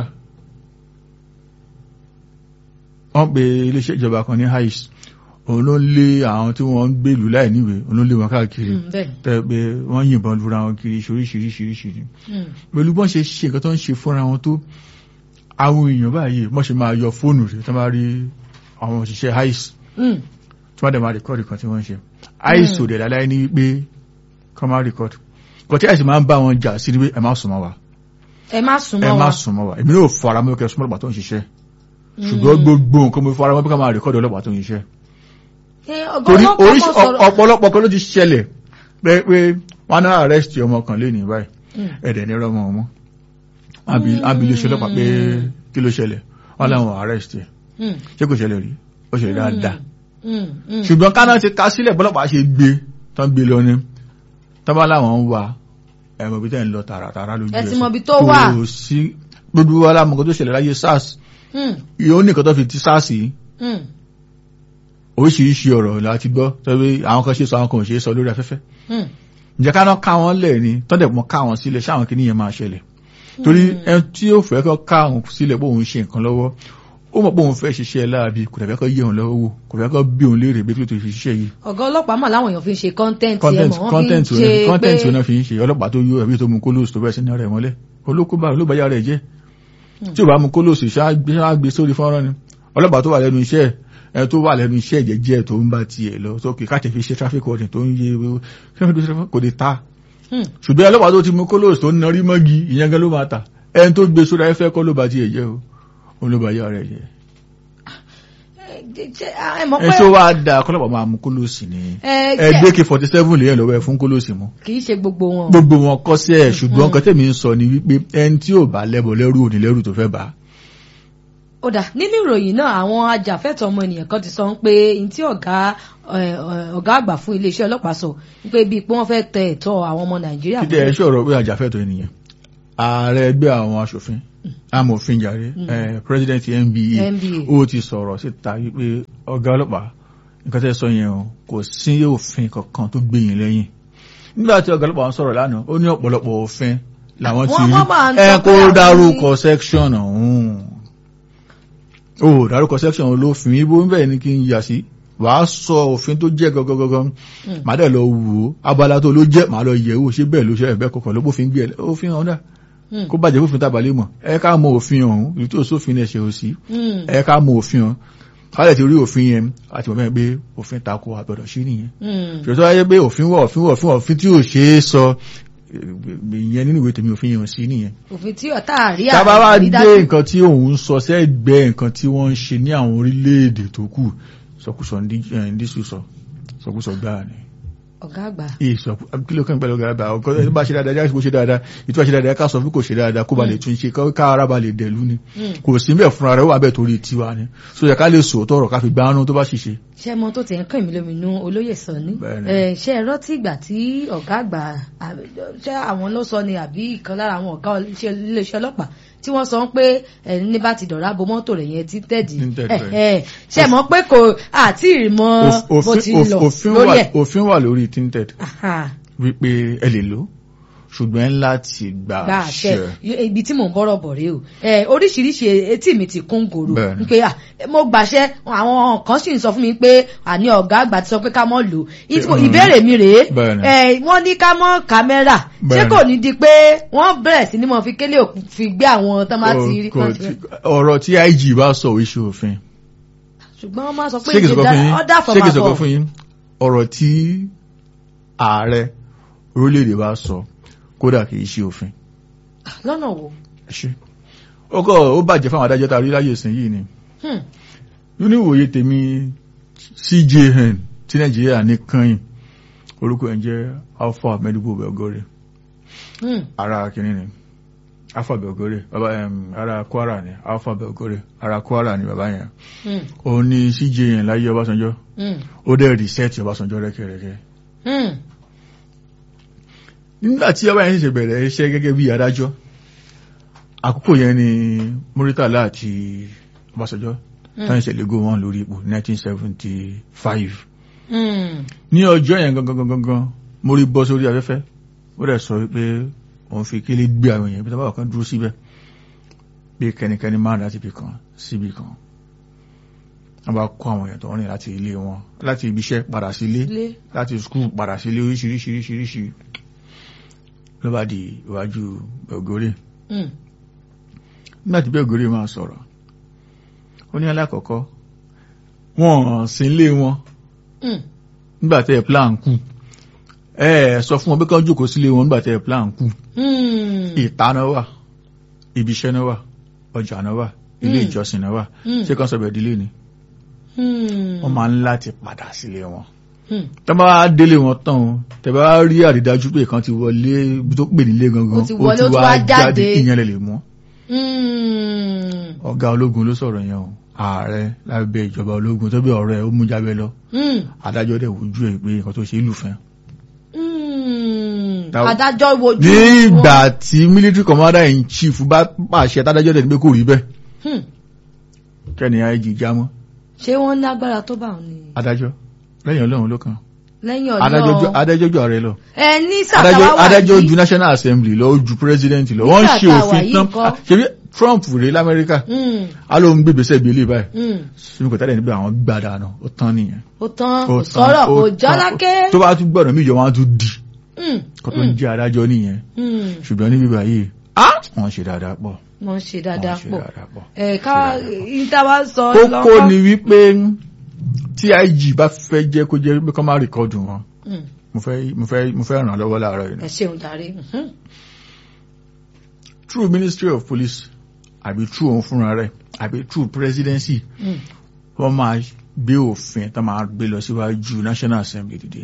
wọ́n pe iléeṣẹ́ ìjọba kan ní ICE òun ló ń lé àwọn tí wọ́n ń gbèlú láì níwèé òun ló ń lé wọn káàkiri tẹ́ pé wọ́n yìnbọn lura wọn kiri ṣoríṣiríṣiríṣi pẹ̀lú bọ́n ṣe ṣe nǹkan tó ń ṣe fúnra wọn tó àwọn èèyàn báyìí wọ́n ṣe máa yọ fóònù rẹ̀ tó máa rí àwọn òṣìṣẹ́ ICE tí wọ́n dẹ̀ máa rìkọ́dì kan tí wọ́n ń ṣe ICE ò dẹ̀ láláì ní pé kọ́ máa rìkọ́dì kọ́ tí ICE máa ń bá wọn jà sí pé ẹ má sùn mọ́ wa ẹ má sùn mọ́ wa ẹ má sùn mọ́ wa èmi náà fara mọ́ kẹ́ súnmọ́ ọlọ́pàá tó ń ṣiṣẹ́ ṣùgbọ́n gbogbo nǹkan mo fara mọ́ pé ká máa rìkọ́dì ọlọ́pàá tó ń ṣiṣẹ́ torí oríṣi ọ̀pọ̀lọpọ̀ kan ló ti ṣẹlẹ̀ pé pé wọ́n náà arrest ọmọ kan lé ní báyìí ẹ̀dẹ̀ ní ọmọ ọmọ abiléṣẹ́ ọlọ́pàá pé kí ló ṣẹlẹ̀ wọ́n láwọn arrest ẹ̀ ṣé kò ṣẹlẹ̀ rí ó ṣẹlẹ̀ dáadáa ṣùgbọ́n ká náà ti ká sílẹ̀ bọ́lọ́pàá ṣe gbé tán gbé lọ ní tán bá láwọn ń wà ẹ̀mọ̀ bí tẹ́ ń lọ tààràtàrà lójú ẹ̀ ẹ̀sìn mọ̀bí tó wà kò sí gbogbo wa lámọ̀kọ́ tó ṣẹlẹ̀ láyé SARS yóò ní nǹkan tó fi ti SARS yìí oríṣiríṣi ọ̀rọ̀ láti gbọ́ tọ́wé àwọn kan ṣe sọ àwọn kan ò ṣe sọ lórí afẹ́fẹ́ ǹjẹ́ ká náà ká wọn lẹ̀ ni tọ́dẹ̀ mọ́ ká wọn sílẹ̀ ṣáwọn kìíní yẹn máa ṣẹlẹ̀ torí ẹni tí ó fẹ́ kọ́ ká wọn sílẹ̀ pé òun ṣe nǹkan lọ́wọ́ ó mọ̀ pé òun fẹ́ ṣiṣẹ́ láabi kò dẹ̀ fẹ́ kọ́ yé òun lọ́wọ́ wò kò fẹ́ kọ́ bí òun léèrè bí tó fi ṣiṣẹ́ yìí. ọ̀gá ọlọ́pàá mọ̀ láwọn èèyàn fi ń ṣe content ẹ̀ mọ̀ wọ́n fi ń ṣe pé content wọn fi ń ṣe ọlọ́pàá tó yó ẹbí tó mú kólóòsì tó bẹ̀rẹ̀ sí ní rẹ̀ mọ́lẹ̀ olókùbá olóbáyà rẹ̀ jẹ́ tí ò bá mú kólóòsì ṣáà gbé sórí fọ́nrán ni ọlọ́pàá tó wà lẹ́nu iṣẹ́ ẹ tó wà lẹ́nu iṣẹ́ ìjẹ́jẹ́ tó ń bá tiẹ̀ lọ sókè káàkiri fi ṣe traffic warning tó ń yé kò lè ta ṣùgbọ́n ọlọ́pàá tó ti mú kólóòsì tó ń narí mọ́gi ìyẹn gan ló máa ta ẹni tó gbé sórí ayẹ́fẹ́ kọ́ ló bá tiẹ̀ jẹ́ o òun ló bá yá rẹ̀ jẹ́. ẹ tó wá da kọ́lọ́pàá máa mú kólóòsì ni ẹgbẹ́ k forty seven lèyẹn lọ́wọ́ ẹ fún kólóòsì mú. kì í ṣe gbogbo wọn. gbogbo wọn kọ́ sí ẹ̀ ṣùgbọ́n nǹkan tẹ̀mí ń sọ ni wípé ẹni tí ò bá lẹ́bọ̀ lẹ́rù ò ní lẹ́rù tó fẹ́ bá. ó dà nínú ìròyìn náà àwọn ajàfẹ́tọ̀ọ́ ọmọnìyàn kan ti sọ pé n tí ọ̀gá ọ̀gá àgbà fún iléeṣẹ́ ọlọ́pàá sọ pé bíi pé wọ́n fẹ́ tẹ ẹ̀tọ́ àwọn ọmọ nàìjíríà. títẹ̀ ẹ̀ ṣọ̀rọ̀ pé ajàfẹ́tọ̀ọ́ ènìyàn ààrẹ ẹgbẹ́ àwọn aṣòfin amòfin jàre president N B A ó ti sọ̀rọ̀ síta wípé ọ̀gá ọlọ́pàá nǹkan tẹ́ sọ yẹn o kò sí òfin kankan tó gbé yín lẹ́yìn nígbà tí ọ̀gá ọlọ́pàá ń sọ̀rọ̀ lánàá ó ní ọ̀pọ̀lọpọ̀ òfin làwọn ti rí ẹ kó dárúkọ section ọ̀hún ó dárúkọ section olófin ibo ń bẹ̀ ní kí n yà sí wàá sọ òfin tó jẹ́ gangan màá dẹ̀ lọ wò ó abala tó ló jẹ́ màá lọ yẹ̀ wò ṣé bẹ́ẹ̀ ló ṣe ẹ̀bẹ́ kọ̀ọ̀kan ló bófin gbé ẹ̀ òfin ọ̀hún dà kó bàjẹ́ fòfin tàbálẹ̀ mọ̀ ẹ ká mọ òfin ọ̀hún ìlú tó sófin ẹ̀ ṣe ò sí ẹ ká mọ òfin ọ̀hún kálẹ̀ ti rí òfin yẹn àti mọ̀ pé òfin tako àgbọ̀dọ̀ sí nìyẹn ṣètò ayé pé òfin wọ̀ òfin wọ̀ òfin òfin tí ò ṣe é sọ ìyẹn nínú ìwé tèmi òfin yẹn ò sí nìyẹn. òfin tí ọ̀tá àrí àrí tábà wá dé nǹkan tí òun sọ sẹ́gbẹ̀ẹ́ nǹkan tí wọ́n ń ṣe ní àwọn orílẹ̀-èdè tó kù sọkúsọ ndísù sọ sọkúsọ gbáà ni. ọ̀gá àgbà. ìsọ kílò kan pẹ̀lú ọ̀gá àgbà ọkọ ẹni bá ṣe dáadáa jáde kó ṣe dáadáa ìtura ṣe dáadáa ká sọ fún kò ṣe dáadáa kó ba lè tún ṣe ká ara ba lè dẹ̀lú ni kò sí bẹ́ẹ̀ fúnra rẹ̀ wà bẹ́ẹ̀ torí tiwa ni so yẹ ká lè sòótọ́ ọ̀rọ̀ ká fi gbáánú tó bá ṣiṣẹ́. ṣé mo tó ti ń kàn mí lóminú olóyè sọ ní ṣe ẹ rántí ìgbà tí ọ̀gá àgbà ṣé àwọn ló sọ ni àbí ìkan lára àwọn ọ̀gá iléeṣẹ́ ọlọ́pàá tí wọ́n sọ pé ní bá ti dọ̀rá bo mọ́tò rẹ̀ yẹn ti tẹ̀dí ṣe mọ̀ pé kò àti ìmọ̀ bó ti lọ lórí ẹ̀. òfin wà lórí tinted wípé ẹ lè lò ṣùgbọ́n láti gbà àṣẹ. ibi tí mò ń bọ́rọ̀ bọ̀ rèé o oríṣiríṣi etí mi ti kún gòrò pé mo gbàṣẹ àwọn kan sì ń sọ fún mi pé àní ọ̀gá àgbà ti sọ pé ká mọ́ lò ìbéèrè mi rèé wọ́n ní ká mọ́ kámẹ́rà ṣé kò ní di pé wọ́n bẹ̀rẹ̀ sí ní mọ̀ fi kélé òkú fi gbé àwọn tó máa ti rí kan jẹ́. ọ̀rọ̀ tí I G bá sọ oríṣi òfin. ṣùgbọ́n wọ́n máa sọ pé ọ̀dà fọ̀mà ṣé kì í sọ̀kọ́ fún yín ọ̀rọ̀ tí ààrẹ orílẹ̀-èdè bá sọ kódà kìí ṣe òfin. lọ́nà wo. ṣe ọkọ̀ ó bàjẹ́ fáwọn adájọ́ tàbí láyé ìsìn yìí ni. nínú ìwòye tèmi C J N tí nàìjíríà ní kányìn orúkọ ẹ̀ jẹ́ Alpha Mẹ́dúgbò Belgore. ara kìíní ni Alpha Belgore bàbá ara Kwara ni Alpha Belgore ara Kwara ni bàbá yẹn. ó ní C J N láyé Ọbásanjọ́ ó dẹ̀ rìsẹ́ẹ̀tì Ọbásanjọ́ rẹ́kẹ̀rẹ́kẹ́. nígbà tí ọba yẹn ṣe bẹ̀rẹ̀ iṣẹ́ gẹ́gẹ́ bí adájọ́ àkókò yẹn ni Muritala àti Ọbásanjọ́ táwọn ìṣẹ̀lẹ̀ gò wọn lórí ipò nineteen seventy five. ní ọjọ́ yẹn gangan gangan mo rí bọ́ sórí afẹ́fẹ́ ó rẹ̀ sọ wípé òun fi kélé gbé àwọn èèyàn bí tábà kan dúró síbẹ̀ pé kẹ́nikẹ́ni máa láti ibì kan síbì kan wọ́n bá kó àwọn èèyàn tó rìn láti ilé wọn láti ibiṣẹ́ padà sílé láti skul padà sílé oríṣiríṣiríṣiríṣi ló bá di iwájú Belgore. nígbà tí Belgore máa sọ̀rọ̀ ó ní alákọ̀ọ́kọ́ wọ́n sí ilé wọn nígbà tẹ́ plan kù ẹ sọ fún wọn bí kán jókòó sílé wọn nígbà tẹ́ plan kù. ìta náà wà ibiṣẹ́ náà wà ọjà náà wà ilé ìjọsìn náà wà ṣé kán sọ bẹ̀ dílé ni wọ́n máa ń láti padà sílé wọn. tọ́ bá délé wọn tán tẹ́ bá rí àrídájú pé kan ti wọlé tó pè nílé gangan ó ti wá jáde ìyẹn lè lè mú. ọ̀gá ológun ló sọ̀rọ̀ yẹn o ààrẹ lábẹ́ ìjọba ológun tó bí ọ̀rẹ́ ó mú jábẹ́ lọ adájọ́ dẹ̀ wojú ẹ̀ pé nǹkan tó ṣe lùfẹ́. adájọ́ wojú ní ìgbà tí military commander in chief bá pàṣẹ tádájọ́ dẹ̀ ní pé kò rí bẹ́ẹ̀ kẹ́ni I G jámọ́. ṣé wọ́n lágbára tó bá wọn ni. adájọ́ lẹ́yìn ọlọ́run ló kàn. lẹ́yìn ọlọ́run adájọ́ ju ààrẹ lọ. ẹ ní sàkáwá wà adájọ́ ju national assembly lọ ó ju president lọ wọ́n ṣe òfin tán ṣebí Trump rèé lamẹ́ríkà á ló ń gbèbèsè bí ilé báyìí sínú kò tẹ́lẹ̀ níbi àwọn gbàdá náà ó tán nìyẹn. ó tán kò sọ̀rọ̀ kò jálákẹ́. tó bá tún gbọ́dọ̀ méjọ wọn á tún di kó tó ń jẹ́ adájọ́ nìyẹn ṣùgbọ́n níbi báyìí wọ́n ṣe dáadáa pọ̀. wọ́n ṣe dáadáa pọ̀ ẹ̀ka ìtawà sọ lọ́kọ́. kókó ni wípé tí I G bá fẹ́ jẹ́ kó jẹ́ pé kọ́ máa rìkọ́dù wọn mo fẹ́ mo fẹ́ mo fẹ́ ràn án lọ́wọ́ láàárọ̀ yìí. ẹ ṣeun jàre. through Ministry of Police àbí through òun fúnra rẹ̀ àbí through presidency wọ́n máa gbé òfin tó máa gbé lọ síwájú National Assembly dìde.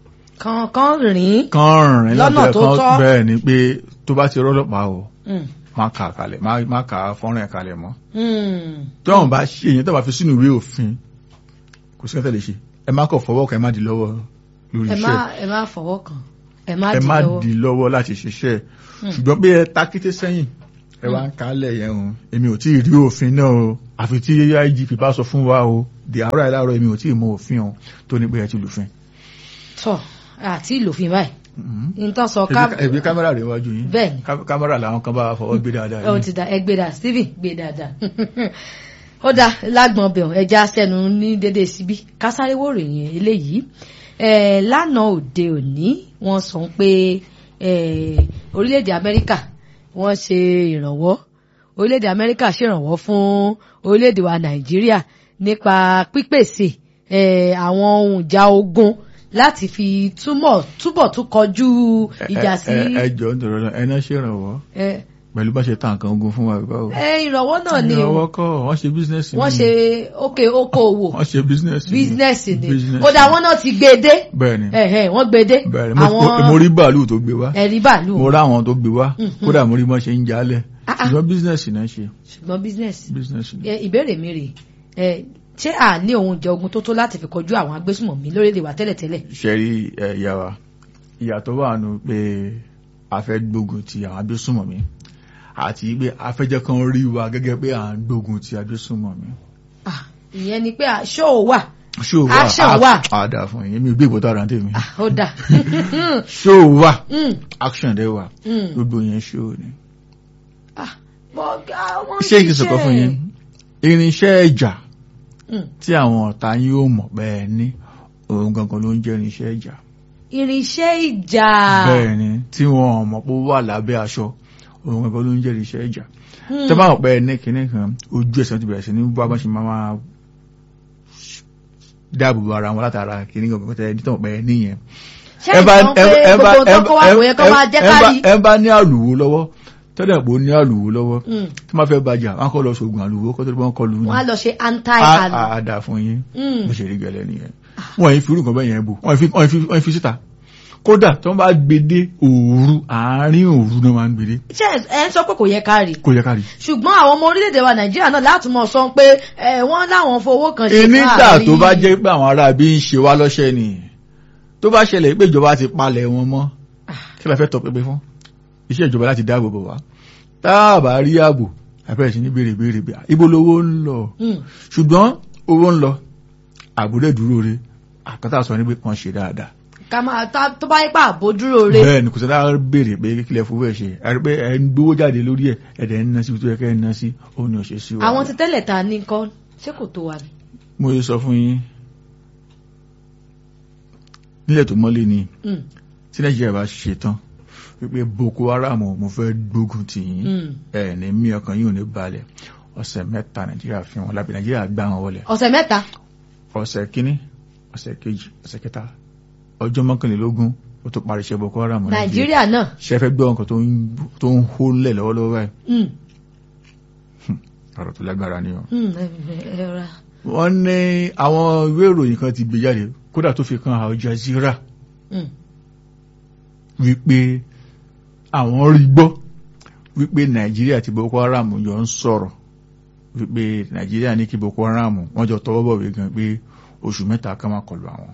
kan kan rìn kan rìn lọ́nà tó tọ́ bẹ́ẹ̀ ni pé tó bá ti rọ́lọ́pàá o má kà kalẹ̀ má kà fọ́nrán ẹ̀ kalẹ̀ mọ́. Hmm. tí wọ́n bá ṣe èyàn tó bá fi sínú ìwé òfin kò sí kẹ́tẹ́ lè ṣe ẹ má kọ̀ fọwọ́ kan ẹ má di lọ́wọ́ lórí ẹ má iṣẹ́ ẹ má fọwọ́ kàn ẹ má ẹ di má lọ́wọ́. di lọ́wọ́ láti ṣiṣẹ́ ṣùgbọ́n pé ẹ takété sẹ́yìn ẹ wá ń kálẹ̀ yẹn o èmi ò tí ì rí òfin náà o àfi tí I G P bá sọ fún wa o di àárọ̀ ìlàrọ̀ èmi ò tí ì mọ òfin o tó ní pé ẹ ti lùfin. tọ́ àti ìlòfin báyìí nǹkan sọ ká ẹbí kámẹ́rà rẹ̀ wájú yín bẹ́ẹ̀ni kámẹ́rà làwọn kan bá fọwọ́ gbé dáadáa ó ti da ẹgbẹ́ dà Stephen gbé dáadáa ó dá lágbọ̀n bẹ̀rùn ẹja sẹ́nu ní dédé síbí kásáré wò ròyìn eléyìí lánàá òde òní wọ́n sọ pé orílẹ̀-èdè Amẹ́ríkà wọ́n ṣe ìrànwọ́ orílẹ̀-èdè Amẹ́ríkà ṣèrànwọ́ fún orílẹ̀-èdè wa Nàìjíríà nípa pípèsè àwọn ohun ìjà ogun láti fi túmọ̀ túbọ̀ tún kọjú ìjà sí. ẹjọ́ ń tọrọ ẹ náà ṣèrànwọ́ pẹ̀lú bá ṣe ta nǹkan ogun fún wa báwo. ẹ ìrànwọ́ náà ni ìrànwọ́ kọ́ wọ́n ṣe bísínẹ́sì ni. wọ́n ṣe ókè okòwò. wọ́n ṣe bísínẹ́sì ni. bísínẹ́sì ni kódà wọ́n náà ti gbé dé. bẹ́ẹ̀ni wọ́n gbé dé. bẹ́ẹ̀ni mo rí bàálù tó gbé wá. ẹ rí bàálù. mo rá àwọn tó gbé wá kódà mo rí bọ́n ṣe ń jalè. ṣùgbọ́n bísínẹ́sì náà ṣe. ṣùgbọ́n bísínẹ́sì. bísínẹ́sì ni. ìbéèrè mi rèé ṣé à ní ohun ìjà ogun tó tó láti fi kọjú àwọn agbésùmọ̀mí lórílẹ̀ wa tẹ́lẹ̀tẹ́lẹ̀. ṣẹ́rí ìyá wa ìyàtọ̀ wà nù pé a fẹ́ gbógun ti àwọn agbésùmọ̀mí àti pé a fẹ́ jẹ́ kán rí wa gẹ́gẹ́ pé à ń gbógun ti agbésùmọ̀mí. ìyẹn ni pé ṣó wà ṣó wà action wà. àdà fún yín mi ò gbé ìbò tó ara tèmi. ó dà. ṣó wà action dẹ̀ wà gbogbo yẹn ṣó ni. ṣé kí n sọ̀kọ̀ fún yín irinṣẹ́ ìjà tí àwọn ọ̀tá yín ó mọ̀ bẹ́ẹ̀ ní òun gangan ló ń jẹ́ irinṣẹ́ ìjà. irinṣẹ́ ìjà. bẹ́ẹ̀ ni tí wọ́n mọ̀ pé ó wà lábẹ́ aṣọ òun gangan ló ń jẹ́ irinṣẹ́ ìjà. tẹ́ bá mọ̀ pé ní kinní kan ojú ẹ̀sán ti bẹ̀rẹ̀ sí ní bá bá ṣe máa dáàbò bo ara wọn látara kinní gangan tẹ́ ẹni tó mọ̀ pé níyẹn. ṣé ìtàn pé gbogbo tó kọ́ wà bóyá kọ́ máa jẹ́ kárí. ẹ bá ní àlùwò lọ́wọ́ tọ́lẹ̀ pò ní àlùwò lọ́wọ́ tí máa fẹ́ bàjá wọn kọ́ lọ ṣògùn àlùwò kọ́ tó lè bọ́n kọ́ lù ní. wọ́n á lọ ṣe anti-àlù. àdà fún yín bó ṣe rí gẹ́lẹ́ nìyẹn wọ́n yìí fi irú nǹkan bẹ́ẹ̀ yẹn bò wọ́n fi síta kódà tí wọ́n bá gbede òru àárín òru náà máa ń gbede. ṣé ẹ ń sọ pé kò yẹ ká rí. kò yẹ ká rí. ṣùgbọ́n àwọn ọmọ orílẹ̀-èdè wa Nàìjíríà náà láti mọ̀ sọ pé wọ́n láwọn fowó kan ṣe káàrí. nígbà tó bá jẹ́ pé àwọn ará bí ń ṣe wá lọ́ṣẹ́ ni tó bá ṣẹlẹ̀ pé ìjọba ti palẹ̀ wọn mọ́ kí la fẹ́ tọ́ pépé fún iṣẹ́ ìjọba láti dáàbò bò wá táàbà rí ààbò àbẹ̀rẹ̀ sí ní béèrè béèrè bí ibo lówó ń lọ ṣùgbọ́n owó ń lọ àbúrò dúró re àkàtà sọ ní pé wọ́n ṣe dáadáa. ká máa tó bá yípa àbò dúró re. bẹ́ẹ̀ ni kò sọ́dá béèrè pé kílẹ̀ fowó ẹ̀ ṣe àrí pé ẹ̀ ń gbówó jáde lórí ẹ̀ ẹ̀dẹ̀ ń ná sí tó yẹ kẹ́ ẹ̀ ń ná sí òun ni ò ṣe sí wa. àwọn ti tẹ́lẹ̀ ta ní kọ́ ṣé kò tó wa ni. mo yẹ sọ fún yín nílẹ̀ tó mọ́lé ni tí Nàìjíríà bá ṣe tán wípé Boko Haram mo fẹ́ gbógun tì yín ẹ̀ ní mí ọkàn yìí ò ní balẹ̀ ọ̀sẹ̀ mẹ́ta Nàìjíríà fi wọn lábẹ́ Nàìjíríà gbá wọn wọlé. ọ̀sẹ̀ mẹ́ta. ọ̀sẹ̀ kínní ọ̀sẹ̀ kejì ọ̀sẹ̀ kẹta ọjọ́ mọ́kànlélógún ó tó parí iṣẹ́ Boko Haram. Nàìjíríà náà. ṣe fẹ́ gbọ́ nǹkan tó ń hó lẹ̀ lọ́wọ́lọ́wọ́ báyìí. ọ̀rọ̀ tó lágbára ni o. wọ́n ní àwọn ìwé ìròyìn kan ti gbé jáde kódà tó fi kan Al Jazeera wípé àwọn rí gbọ́ wípé Nàìjíríà àti Boko Haram jọ ń sọ̀rọ̀ wípé Nàìjíríà ní kí Boko Haram wọ́n jọ tọwọ́ bọ̀wé gan pé oṣù mẹ́ta ká máa kọlù àwọn.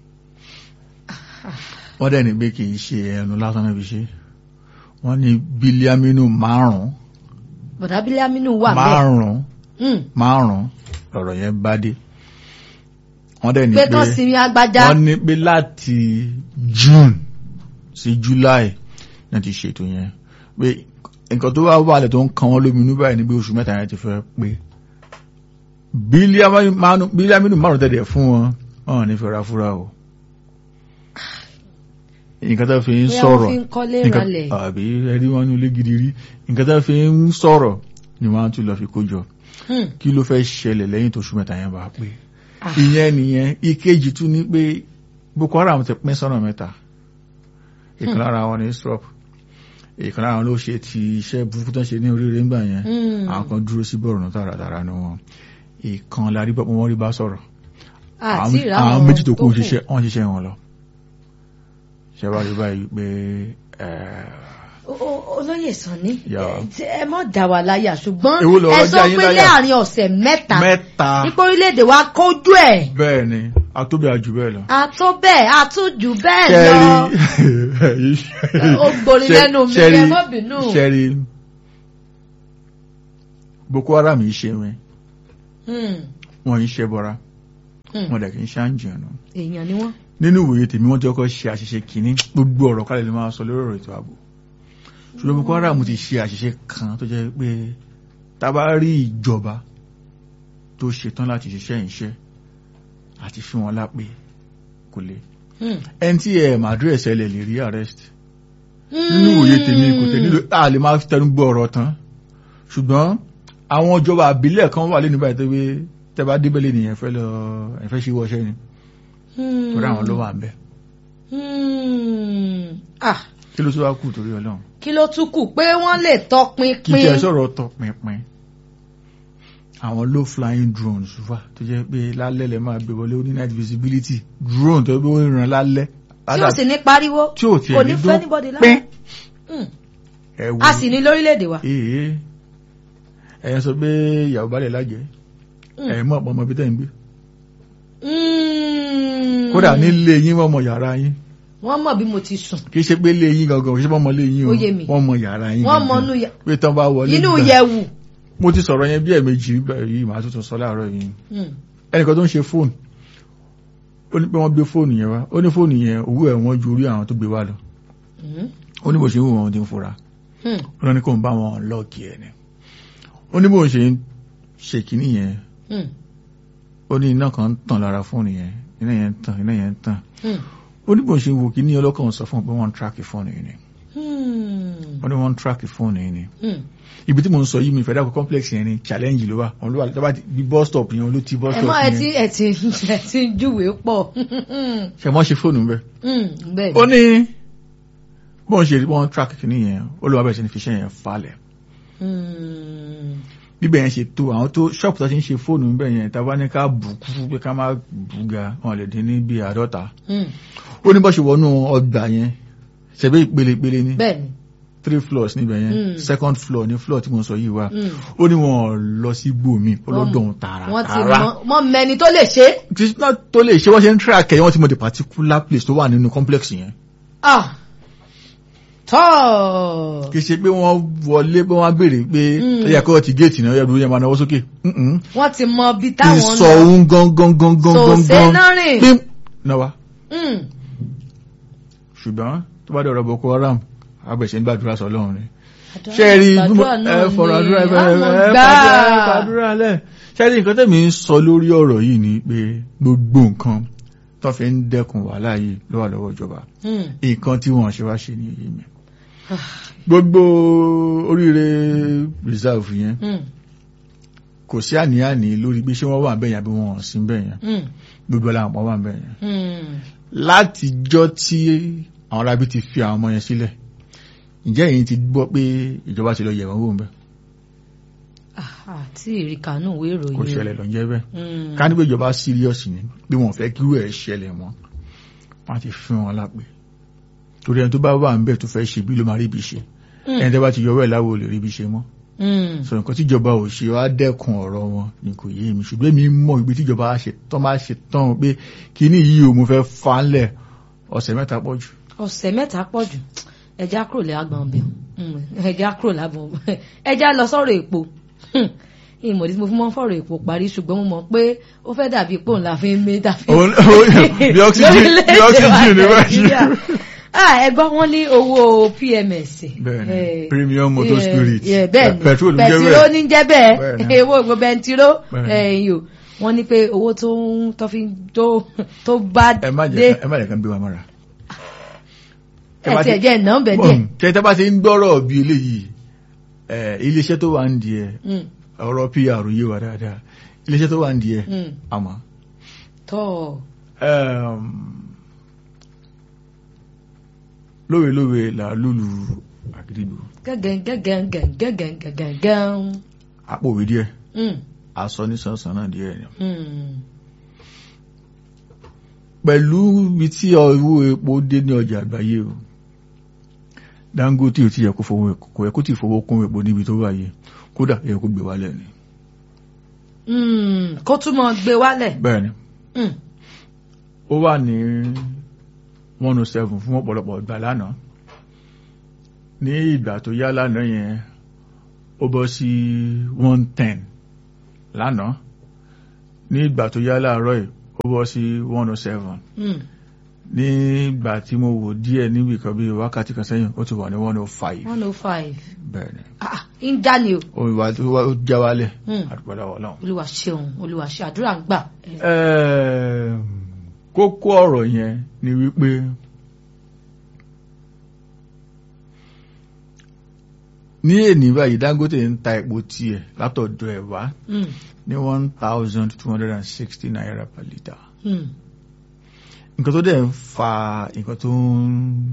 wọ́n dẹ̀ ní pé kì í ṣe ẹnu lásán náà fi ṣe wọ́n ní bílíọ̀nù márùn-ún. bọ̀dá bílíọ̀nù wà bẹ́ẹ̀. márùn-ún márùn-ún lọ̀rọ̀ yẹn bá dé. wọ́n dẹ̀ ní pé wọ́n ní pé láti June sí July náà ti ṣètò yẹn pé nǹkan tó wá wà lẹ̀ tó ń kan wọ́n lóminú báyìí ní pé oṣù mẹ́ta yẹn ti fẹ́ pé bílíọ̀nù márùn tẹ̀lẹ̀ fún wọn ọ̀hún ní fẹ́ra fúra o nǹkan tó fi ń sọ̀rọ̀ àbí ẹ̀rí wọn ní ilé gidi rí nǹkan tó fi ń sọ̀rọ̀ ni wọ́n á tún lọ fi kójọ kí ló fẹ́ ṣẹlẹ̀ lẹ́yìn tó oṣù mẹ́ta yẹn bá pé ìyẹn nìyẹn ìkejì tún ní pé Boko Haram ti pín sọ́nà mẹ́ta ìkan lára wọn ní Isrop ìkan lára wọn ló ṣe ti iṣẹ́ burúkú tó ń ṣe ní oríire ńgbà yẹn àwọn kan dúró sí Borno tààràtàrà ni wọn ìkan la rí bọ́pọ̀ wọn rí bá sọ̀rọ̀ àwọn méjì tó kú ṣiṣẹ́ wọn ṣiṣẹ́ wọn lọ ṣe wá rí báyìí pé olóyè Sanni Yeah. ẹ mọ̀ dá wa láyà ṣùgbọ́n Èwo lọ̀rọ̀ ẹ sọ já yín pé láyà? láàrin ọ̀sẹ̀ mẹ́ta Mẹ́ta. nípa orílẹ̀-èdè wa kójú ẹ̀ bẹ́ẹ̀ ni àtóbi àjù bẹ́ẹ̀ lọ. àtó bẹ́ẹ̀ àtújù bẹ́ẹ̀ lọ ó gborí lẹ́nu mi ẹ má bínú. ṣẹ́rí Boko Haram yìí ṣe wọn Hmm, wọn yìí ṣe bọ́ra hmm. wọn dẹ̀ kì í ṣáàjìyàn èèyàn ni wọ́n. nínú ìwòye tèmi wọ́n ti kọ́kọ́ ṣe àṣìṣe kìíní gbogbo ọ̀rọ̀ kálẹ̀ ló máa sọ lórí ọ̀rọ̀ ètò ààbò ṣùgbọ́n Boko Haram ti ṣe àṣìṣe kan tó jẹ́ pé tá bá rí ìjọba tó ṣetán láti ṣiṣẹ́ ìṣẹ́ àti fi wọn lápè kò le Hmm. ẹni tí ẹ madras ẹ lè lè rí arrest nínú ìwòye tèmi kò tẹ̀ nílò a lè máa tẹnu gbọ́ ọ̀rọ̀ tán ṣùgbọ́n àwọn ìjọba àbílẹ̀ kan wà lẹ́nu báyìí tó pé tẹ́ bá débẹ̀lẹ̀ nìyẹn fẹ́ lọ ẹ̀fẹ́ ṣe wọṣẹ́ ni Hmm. torí àwọn ló wà ń bẹ̀. Hmm. Ah, kí ló tún wá kù torí Ọlọ́run kí ló tún kù pé wọ́n lè kí tọpinpin. tẹ sọ̀rọ̀ tọpinpin àwọn low flying drones wà tó jẹ́ pé lálẹ́ lẹ máa gbé wọlé ó ní night visibility drone tó gbé ó ràn lálẹ́ tí ò sì ní pariwo tí ò tiẹ̀ kò ní ní dún fẹ́ anybody lára. pín Hmm. ẹ wo a sì ní lórílẹ̀‐èdè wa. ee ẹ̀yẹn sọ pé ìyàwó balẹ̀ lájẹ́ Hmm. ẹ̀yìn mọ̀ ọmọ ibi tẹ́ ń gbé Hmm. kódà nílé yín wọ́n mọ yàrá yín wọ́n mọ̀ bí mo ti sùn. kì í ṣe pé lé yín gangan kì í ṣe pé ọmọ lé yín o Ó yé mi. wọ́n mọ yàrá yín wọ́n mọ gangan. inú ya- pé tán bá wọlé inú gbà. yẹ̀wù. mo ti sọ̀rọ̀ yẹn bí ẹ̀ẹ̀mejì yìí màá tuntun sọ láàárọ̀ yìí Hmm. ẹnìkan tó ń ṣe fóònù ó ní pé wọ́n gbé fóònù yẹn wá ó ní fóònù yẹn owó ẹ̀ wọ́n ju orí àwọn tó gbé wá lọ Hmm. ó ní bó ṣe ń wò wọn ti ń fura Hmm. ó lọ ní kó ń bá wọn lọ́ọ̀kì ẹ̀ ni ó ní bó ṣe ń ṣe kìíní yẹn Hmm. ó ní iná kan ń tàn lára fóònù yẹn iná yẹn ń tàn iná yẹn ń tàn Hmm. ó ní bó ṣe ń wo kìíní ọlọ́kàn sọ fún un pé wọ́n ń tíráàkì fóònù yìí ni Hmm. ó ní wọ́n ń tíráàkì fóònù yìí ni Hmm. ibi tí mo ń sọ yìí mi ìfẹ́ dàpọ̀ complex yẹn ni challenge ló wà òun ló wà lọ́ba bí bus stop yẹn ló ti bus ẹ stop mọ ẹ ti yẹn ẹ ti ẹ ti ń júwèé pọ̀. ṣe mọ́ ṣe fóònù bẹ́ẹ̀ Hmm. bẹ́ẹ̀ ó ní bọ́n ṣe wọ́n track kìíní yẹn ó lọ́wọ́ bẹ̀rẹ̀ sí ní fi ṣẹ́ yẹn falẹ̀ Hmm. bíbẹ̀ yẹn ṣe tó àwọn tó ṣọ́ọ̀pù tó ti ń ṣe fóònù ń bẹ̀ yẹn tàbá ní ká bù kú pé ká má bù ga wọn lè dín ní bí àádọ́ta Hmm. ó ní bọ́ ṣe wọnú ọgbà yẹn ṣẹ̀bẹ́ ìpele-ìpele ní bẹ́ẹ̀ ni. three floors níbẹ̀ yẹn Mm. second floor ní floor tí mo sọ yìí wá Mm. ó ní wọn lọ sí gbòmí ọlọ́dọ̀ tààrà wọ́n ti tààrà mọ mọ mẹni tó lè ṣe. tí náà tó lè ṣe wọ́n ṣe ń track ẹ̀ wọ́n ti mọ the particular place tó wà nínú complex yẹn Ah. tọ́. kì í ṣe pé wọ́n wọlé pé wọ́n á béèrè pé Mm. ó yẹ kó ti géètì náà yẹ máa náwó sókè Mm-mm. wọ́n ti mọ bí táwọn ń ìsọ ohun gangan gangan sòsé gangan náà rìn. pín náà wá Hmm. ṣùgbọ́n tó bá dọ̀rọ̀ Boko Haram abẹ̀ṣẹ̀ ń gbàdúrà sọ lọ́run ni Àdúrà- ṣe rí àdúrà ẹ náà fọ̀rọ̀ ni àdúrà ẹ àwọn ẹ gbà. fàdúrà lẹ̀ ṣe rí nǹkan tẹ̀mí ń sọ lórí ọ̀rọ̀ yìí ni pé gbogbo nǹkan tó fi ń dẹ́kun wàhálà yìí ló wà lọ́wọ́ ìjọba Hmm. nǹkan tí wọ́n ṣe wá ṣe ní èyí mi gbogbo oríire reserve yẹn Hmm. kò sí àníàní lórí bí ṣé wọ́n wà bẹ́yẹn àbí wọ́n sí bẹ́yẹn Hmm. gbogbo aláwọ̀ wà bẹ́yẹn Hmm. látijọ́ tí àwọn arábí ti fi àwọn ọmọ yẹn sílẹ̀ ǹjẹ́ èyí ti gbọ́ pé ìjọba ti lọ yẹ̀ wọ́n wò ń bẹ́ Ah, àti ìrìkànú ìwé ìròyìn. kò ṣẹlẹ̀ lọ jẹ́ bẹ́ẹ̀ Hmm. ká ní pé ìjọba serious ni bí wọ́n fẹ́ kí wẹ́ẹ̀ ṣẹlẹ̀ mọ́ wọ́n ti fi wọn lápè torí ẹni tó bá wà ń bẹ̀ tó fẹ́ ṣe bí ló máa rí ibi ṣe Hmm. ẹni tó bá ti yọ wẹ́ẹ̀ láwo lè rí ibi ṣe mọ́ Hmm. sọ nǹkan tíjọba ò ṣe wá dẹ́kun ọ̀rọ̀ wọn ni kò yé mi ṣùgbọ́n mi mọ̀ ibi tíjọba ṣe tán máa ṣe tán pé kíní yìí ò mo fẹ́ fanlẹ̀ ọ̀sẹ̀ mẹ́ta pọ̀ jù ọ̀sẹ̀ mẹ́ta pọ̀ jù ẹja kúrò lágbọ̀n bẹ̀ ẹja kúrò lágbọ̀n ẹja lọ sọ̀rọ̀ èpo ìmọ̀ tí mo fún mọ́ fọ̀rọ̀ èpo parí ṣùgbọ́n mo mọ̀ pé ó fẹ́ dàbí pò ńlá fi ń mé dàbí Òun- bí oxygen bí oxygen ni wọ́n ṣe. ẹgbọ́n wọn ní owó P M S Bẹ́ẹ̀ni, eh, premium motor eh, spirit. eh, bẹ́ẹ̀ni Petrol ń jẹ́ pẹtiró bẹ́ẹ̀. ní jẹ́ bẹ́ẹ̀ Bẹ́ẹ̀ni. owó ìgbò bẹntiró Bẹ́ẹ̀ni. ẹ̀yìn o wọ́n ní pé owó tó ń tó fi tó tó bá ẹ má dé jẹ́ ẹ má jẹ́ kan bí wa mọ́ra. ẹ̀ tí ẹ̀jẹ̀ náà bẹ̀ díẹ̀. tẹ́tẹ́ bá ti ń gbọ́rọ̀ bí eléyìí ẹ̀, iléeṣẹ́ tó wà ń di ẹ̀ Mm, ọ̀rọ̀ P R yé wa dáadáa iléeṣẹ́ tó wà ń di ẹ̀ mm. àmọ́ tọ́ lówe-lówe là lùlù àgídìgbò gẹ́gẹ́gẹ́gẹ́gẹ́gẹ́gẹ́gẹ́gẹ́. àpòwé díẹ̀ Mm, aṣọ nísànsán náà díẹ̀ ni. mm. pẹ̀lú ibi tí owó epo dé ní ọjà àgbáyé o Dangote ò ti yẹ kó fowó kò yẹ kó ti fowó kún epo níbi tó wà yìí kódà yẹ kó gbé wálẹ̀ ni. kó tún mọ gbé wálẹ̀. bẹ́ẹ̀ni ó wà ní one oh seven fún ọ̀pọ̀lọpọ̀ ìgbà lánàá ní ìgbà tó yá lánàá yẹn ó bọ́ sí one ten lánàá ní ìgbà tó yá láàárọ̀ yìí ó bọ́ sí one oh seven ní ìgbà tí mo wò díẹ̀ níbi kan bí wákàtí kan sẹ́yìn ó ti wà ní one oh five. one oh five. bẹ́ẹ̀ni. ah ń já ni o. òyìnbá tó wá ó já wálẹ̀. àdúgbò náà. olúwa ṣeun olúwa ṣe àdúrà ń gbà. kókó ọ̀rọ̀ yẹn ni wípé ní èní báyìí Dangote ń ta epo tiẹ̀ látọ̀dọ̀ ẹ̀ wá ní one thousand two hundred and sixty naira per litre. nǹkan tó dẹ̀ ń fa nǹkan tó ń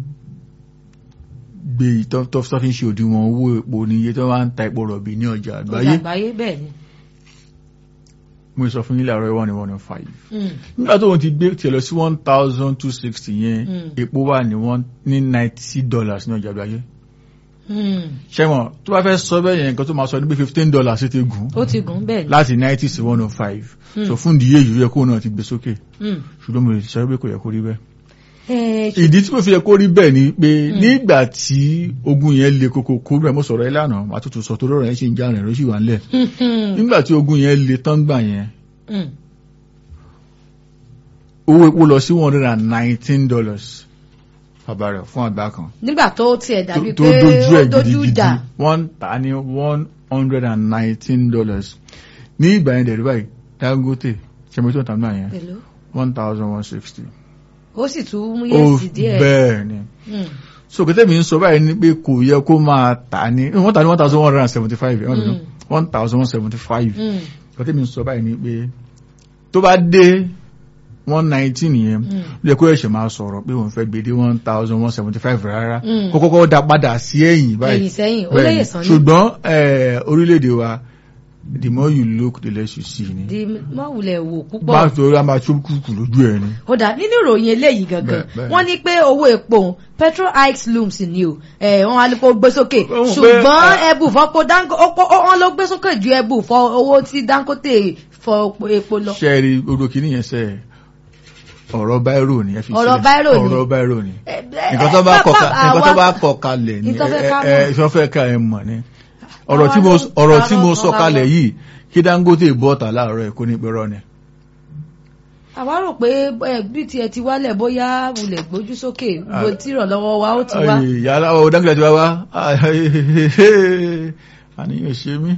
gbé tó fi ń ṣe òdiwọ̀n owó epo ní iye tó wá ń ta epo rọ̀bì ní ọjà àgbáyé. ọjà àgbáyé bẹ́ẹ̀ ni. mo sọ fún yín láàárọ̀ one one oh five. nígbà tó wọ́n ti gbé tiẹ̀ lọ sí one thousand two sixty yẹn epo wà ní one ní ninety dollars ní ọjà àgbáyé. ṣẹ́wọ̀n tó bá fẹ́ sọ bẹ́ẹ̀ yẹn nǹkan tó máa sọ ní pé fifteen dollars ti gùn. ó ti gùn bẹ́ẹ̀ ni. láti ninety sí one oh five. so fún ìdíyẹ yìí yẹ kó náà ti gbé sókè. ṣùgbọ́n mo lè sọ pé kò yẹ kó rí bẹ́ẹ̀. ìdí tí mo fi yẹ kó rí bẹ́ẹ̀ ni pé nígbà tí ogun yẹn le koko kó rẹ̀ mo sọ̀rọ̀ ẹ lánàá àtútù sọ tó lọ́rọ̀ yẹn ṣe ń já rẹ̀ ló sì wà ńlẹ̀. nígbà tí ogun yẹn le tán gbà yẹn owó epo lọ sí one hundred and nineteen dollars àbárẹ̀ fún àgbá kan. nígbà tó tiẹ̀ dàbí tó pé dojú ó ẹ̀ dojú gidigidi ìjà. wọ́n tà ní one hundred and nineteen dollars ní ìgbà yẹn dẹ̀rẹ̀ báyìí Dangote ṣẹ́mi tó ń tàbí àyẹn pẹ̀lú one thousand one sixty. ó sì tún mú yẹ́sì díẹ̀. bẹ́ẹ̀ ni so kẹ́tẹ́ mi ń sọ báyìí ni pé kò yẹ kó máa tà ní wọ́n tà ní one thousand one hundred and seventy five one thousand one seventy five kẹ́tẹ́ mi ń sọ báyìí ni pé tó bá dé one nineteen yẹn lè kó ẹ̀ṣẹ̀ máa sọ̀rọ̀ pé òun fẹ́ gbé dé one thousand one seventy five rárá kó kọ́kọ́ dá padà sí ẹ̀yìn báyìí. ẹ̀yìn sẹ́yìn ó lè yẹ̀ sàn ní. ṣùgbọ́n orílẹ̀-èdè wa the more you look the less you see ni. di mọ̀wulẹ̀ wò púpọ̀. bá a tó a máa tó kúkú lójú ẹ̀ ni. ó dà nínú ìròyìn eléyìí gangan wọ́n ní pé owó epo petrol hikes looms ni o wọ́n á lè kó gbé sókè ṣùgbọ́n ẹbù fọ́pọ̀ Dangote wọ́n ló gbé sókè ju ẹbù fọ owó tí Dangote fọ epo lọ. ṣẹ́ẹ̀rì odò kìíní yẹn sẹ́ẹ̀ ọ̀rọ̀ báírò ni ẹ fi sílẹ̀ ọ̀rọ̀ báírò ni ọ̀rọ̀ báírò ni nǹkan tó bá kọ nǹkan tó bá kọ kalẹ̀ ni ẹ ìfẹ́fẹ́ ká ẹ mọ̀ ni ọ̀rọ̀ tí mo ọ̀rọ̀ tí mo sọ kalẹ̀ yìí kí Dangote bọ́ta láàárọ̀ ẹ̀ kó ní pẹ́rọ ni. àwa rò pé bí tiẹ̀ ti wálẹ̀ bóyá wulẹ̀ gbójú sókè bó tí ìrànlọ́wọ́ wa ó ti wá. yàrá o Dangote ti wá wá àníyàn ṣe mí.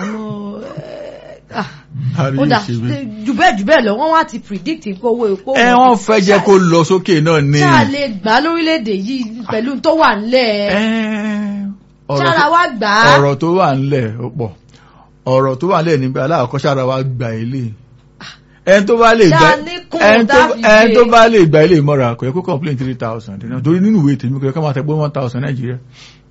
ó dà jù bẹ́ẹ̀ jù bẹ́ẹ̀ lọ wọ́n wá ti predict pé owó epo. ẹ wọ́n fẹ́ jẹ́ kó lọ sókè náà ni. ṣáà lè gbà lórílẹ̀‐èdè yìí pẹ̀lú tó wà ńlẹ̀. ṣára wa gbà á. ọ̀rọ̀ tó wà ńlẹ̀ ó pọ̀ ọ̀rọ̀ tó wà ńlẹ̀ níbi aláàkọ́ ṣára wa gbà ilé ẹni tó bá lè gbà ẹni tó bá lè gbà ilé ìmọ̀ra kò yẹ kó complain three thousand torí nínú ìwé tèmi kò yẹ ká máa tẹ pé one thousand Nàìjíríà.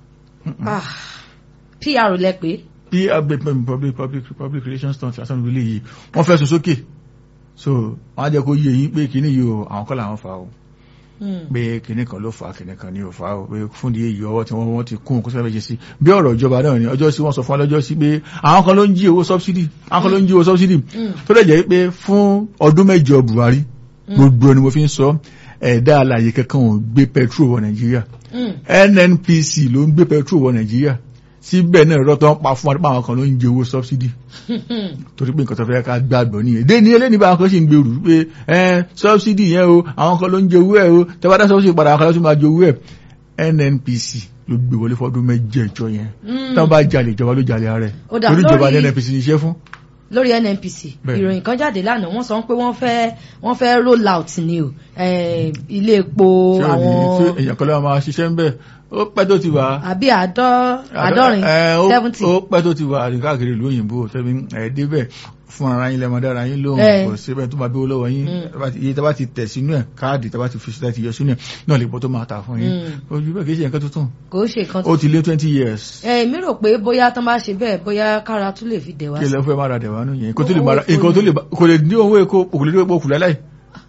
P R lẹ pé. P R public public public relations stunt àti àwọn ilé yìí wọ́n fẹ́ sọ sókè so wọ́n á jẹ́ kó yé yín pé kíní yìí o àwọn kọ́ làwọn fa o pé kíní kan ló fa kíní kan ní ò fa o pé fún di èyí ọwọ́ tí wọ́n wọ́n ti kún kó sẹ́fẹ́ jẹ sí bí ọ̀rọ̀ ìjọba náà ni ọjọ́ sí wọ́n sọ fún ọlọ́jọ́ sí pé àwọn kan ló ń jí owó subsidy àwọn kan ló ń jí owó subsidy tó lè jẹ́ pé fún ọdún mẹ́jọ Buhari gbogbo ni mo fi ń sọ ẹ̀dá alàyè kankan ò gbé petrol wọ Nàìjíríà N N P C ló ń gbé petrol wọ Nàìjíríà síbẹ̀ náà rọ́ tó ń pa fún àwọn kan ló ń jẹ owó subsidy torí pé nǹkan tó fẹ́ ká gbàgbọ́ nìyẹn dé ní eléyìí bá àwọn kan sì ń gbèrú pé ẹ subsidy yẹn o àwọn kan ló ń jẹ owó ẹ o tẹ́wádá subsidy padà àwọn kan ló tún máa jẹ owó ẹ N N P C ló gbé wọlé fọdún mẹ́jẹ̀ẹ̀jọ yẹn tí wọ́n bá jalè ìjọba ló jalè ààrẹ torí ìjọba ní N N P C ní iṣẹ́ fún. lórí N N P C ìròyìn kan jáde lánàá wọ́n sọ pé wọ́n fẹ́ wọ́n fẹ́ roll out ni o ilé epo àwọn. èèyàn kan ló máa ṣiṣẹ́ ń bẹ̀ ó pẹ́ tó ti wà. àbí àádọ́rin seventy. ó pẹ́ tó ti wà káàkiri ìlú òyìnbó tẹ́bí ẹ̀ẹ́dẹ́bẹ̀ fún ara yín lẹ́mọ dára yín lóhùn kò síbẹ̀ tó máa bí ó lọ́wọ́ yín iye tó bá ti tẹ̀ sínú ẹ̀ káàdì tó bá ti fi sílẹ̀ ti yọ sínú ẹ̀ náà lè pọ̀ tó máa tà fún yín ojú bẹ́ẹ̀ kì í ṣe nǹkan tuntun. kò ṣe nǹkan tuntun. ó ti lé twenty years. ẹ mi rò pé bóyá tó máa ṣe bẹ́ẹ̀ bóyá kára tún lè fi dẹ̀ wá. kí lẹ fẹ́ máa ra dẹ̀ wá nù yẹn nǹkan tó lè kò lè ní owó èkó kò lè ní owó kù láláì.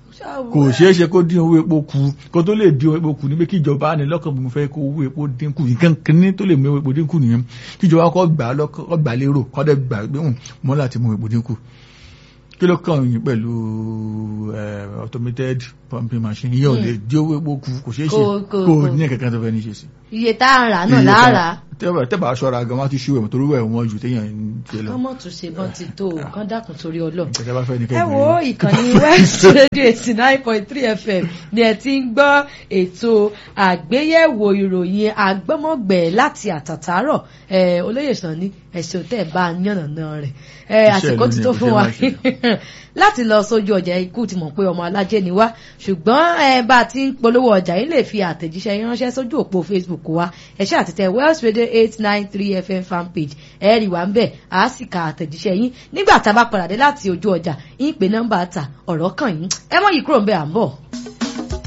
kò ṣeé ṣe kó dín owó epo kù kó tó lè dín owó epo kù ní pé kíjọba ní lọ́kàn bí mo fẹ́ kó owó epo dínkù nǹkan kìíní tó lè mú owó epo dínkù nìyẹn kíjọba kọ́ gbà lọ́kàn gbà lérò kọ́ dẹ̀ gbà pé mọ́ láti mú epo dínkù kí ló kàn yín pẹ̀lú automated pumping machine yíyan ò lè dín owó epo kù kò ṣeé ṣe kó ní kankan tó fẹ́ ní ṣe sí. iye tá à ń rà náà lára. tẹ́bà aṣọra gan wá ti ṣú ẹ̀mọ̀ torí wẹ̀ wọ́n ju téèyàn ń ṣe lọ. kọ́mọ̀ tún ṣe bọ́n ti tó kán dákun torí Ọlọ́run. ìkẹtẹ́ bá fẹ́ ní ẹ wo ìkànnì West Radio eighty nine point three F M ni ẹ ti ń gbọ́ ètò àgbéyẹ̀wò ìròyìn àgbọ́mọ̀gbẹ̀ láti àtàtàárọ̀ olóyè Sanni ẹ̀sìn tẹ̀ bá yànnàná rẹ̀ àsìkò ti tó fún wa láti lọ sójú ọjà ikú ti mọ̀ pé ọmọ alájẹ́ ni wá ṣùgbọ́n bá a ti ń polówó ọjà yìí lè fi àtẹ̀jíṣẹ́ ránṣẹ́ sójú òpó Facebook wa ẹ̀ṣẹ́ àtẹ̀tẹ̀ West Radio eight nine three F M fan page ẹ̀ẹ́rì wà ń bẹ̀ á sì ka àtẹ̀jíṣẹ́ yín nígbà tá a bá padà dé láti ojú ọjà yín pé nọ́mbà ta ọ̀rọ̀ kàn yín ẹ mọ̀ yìí kúrò ń bẹ̀ à ń bọ̀.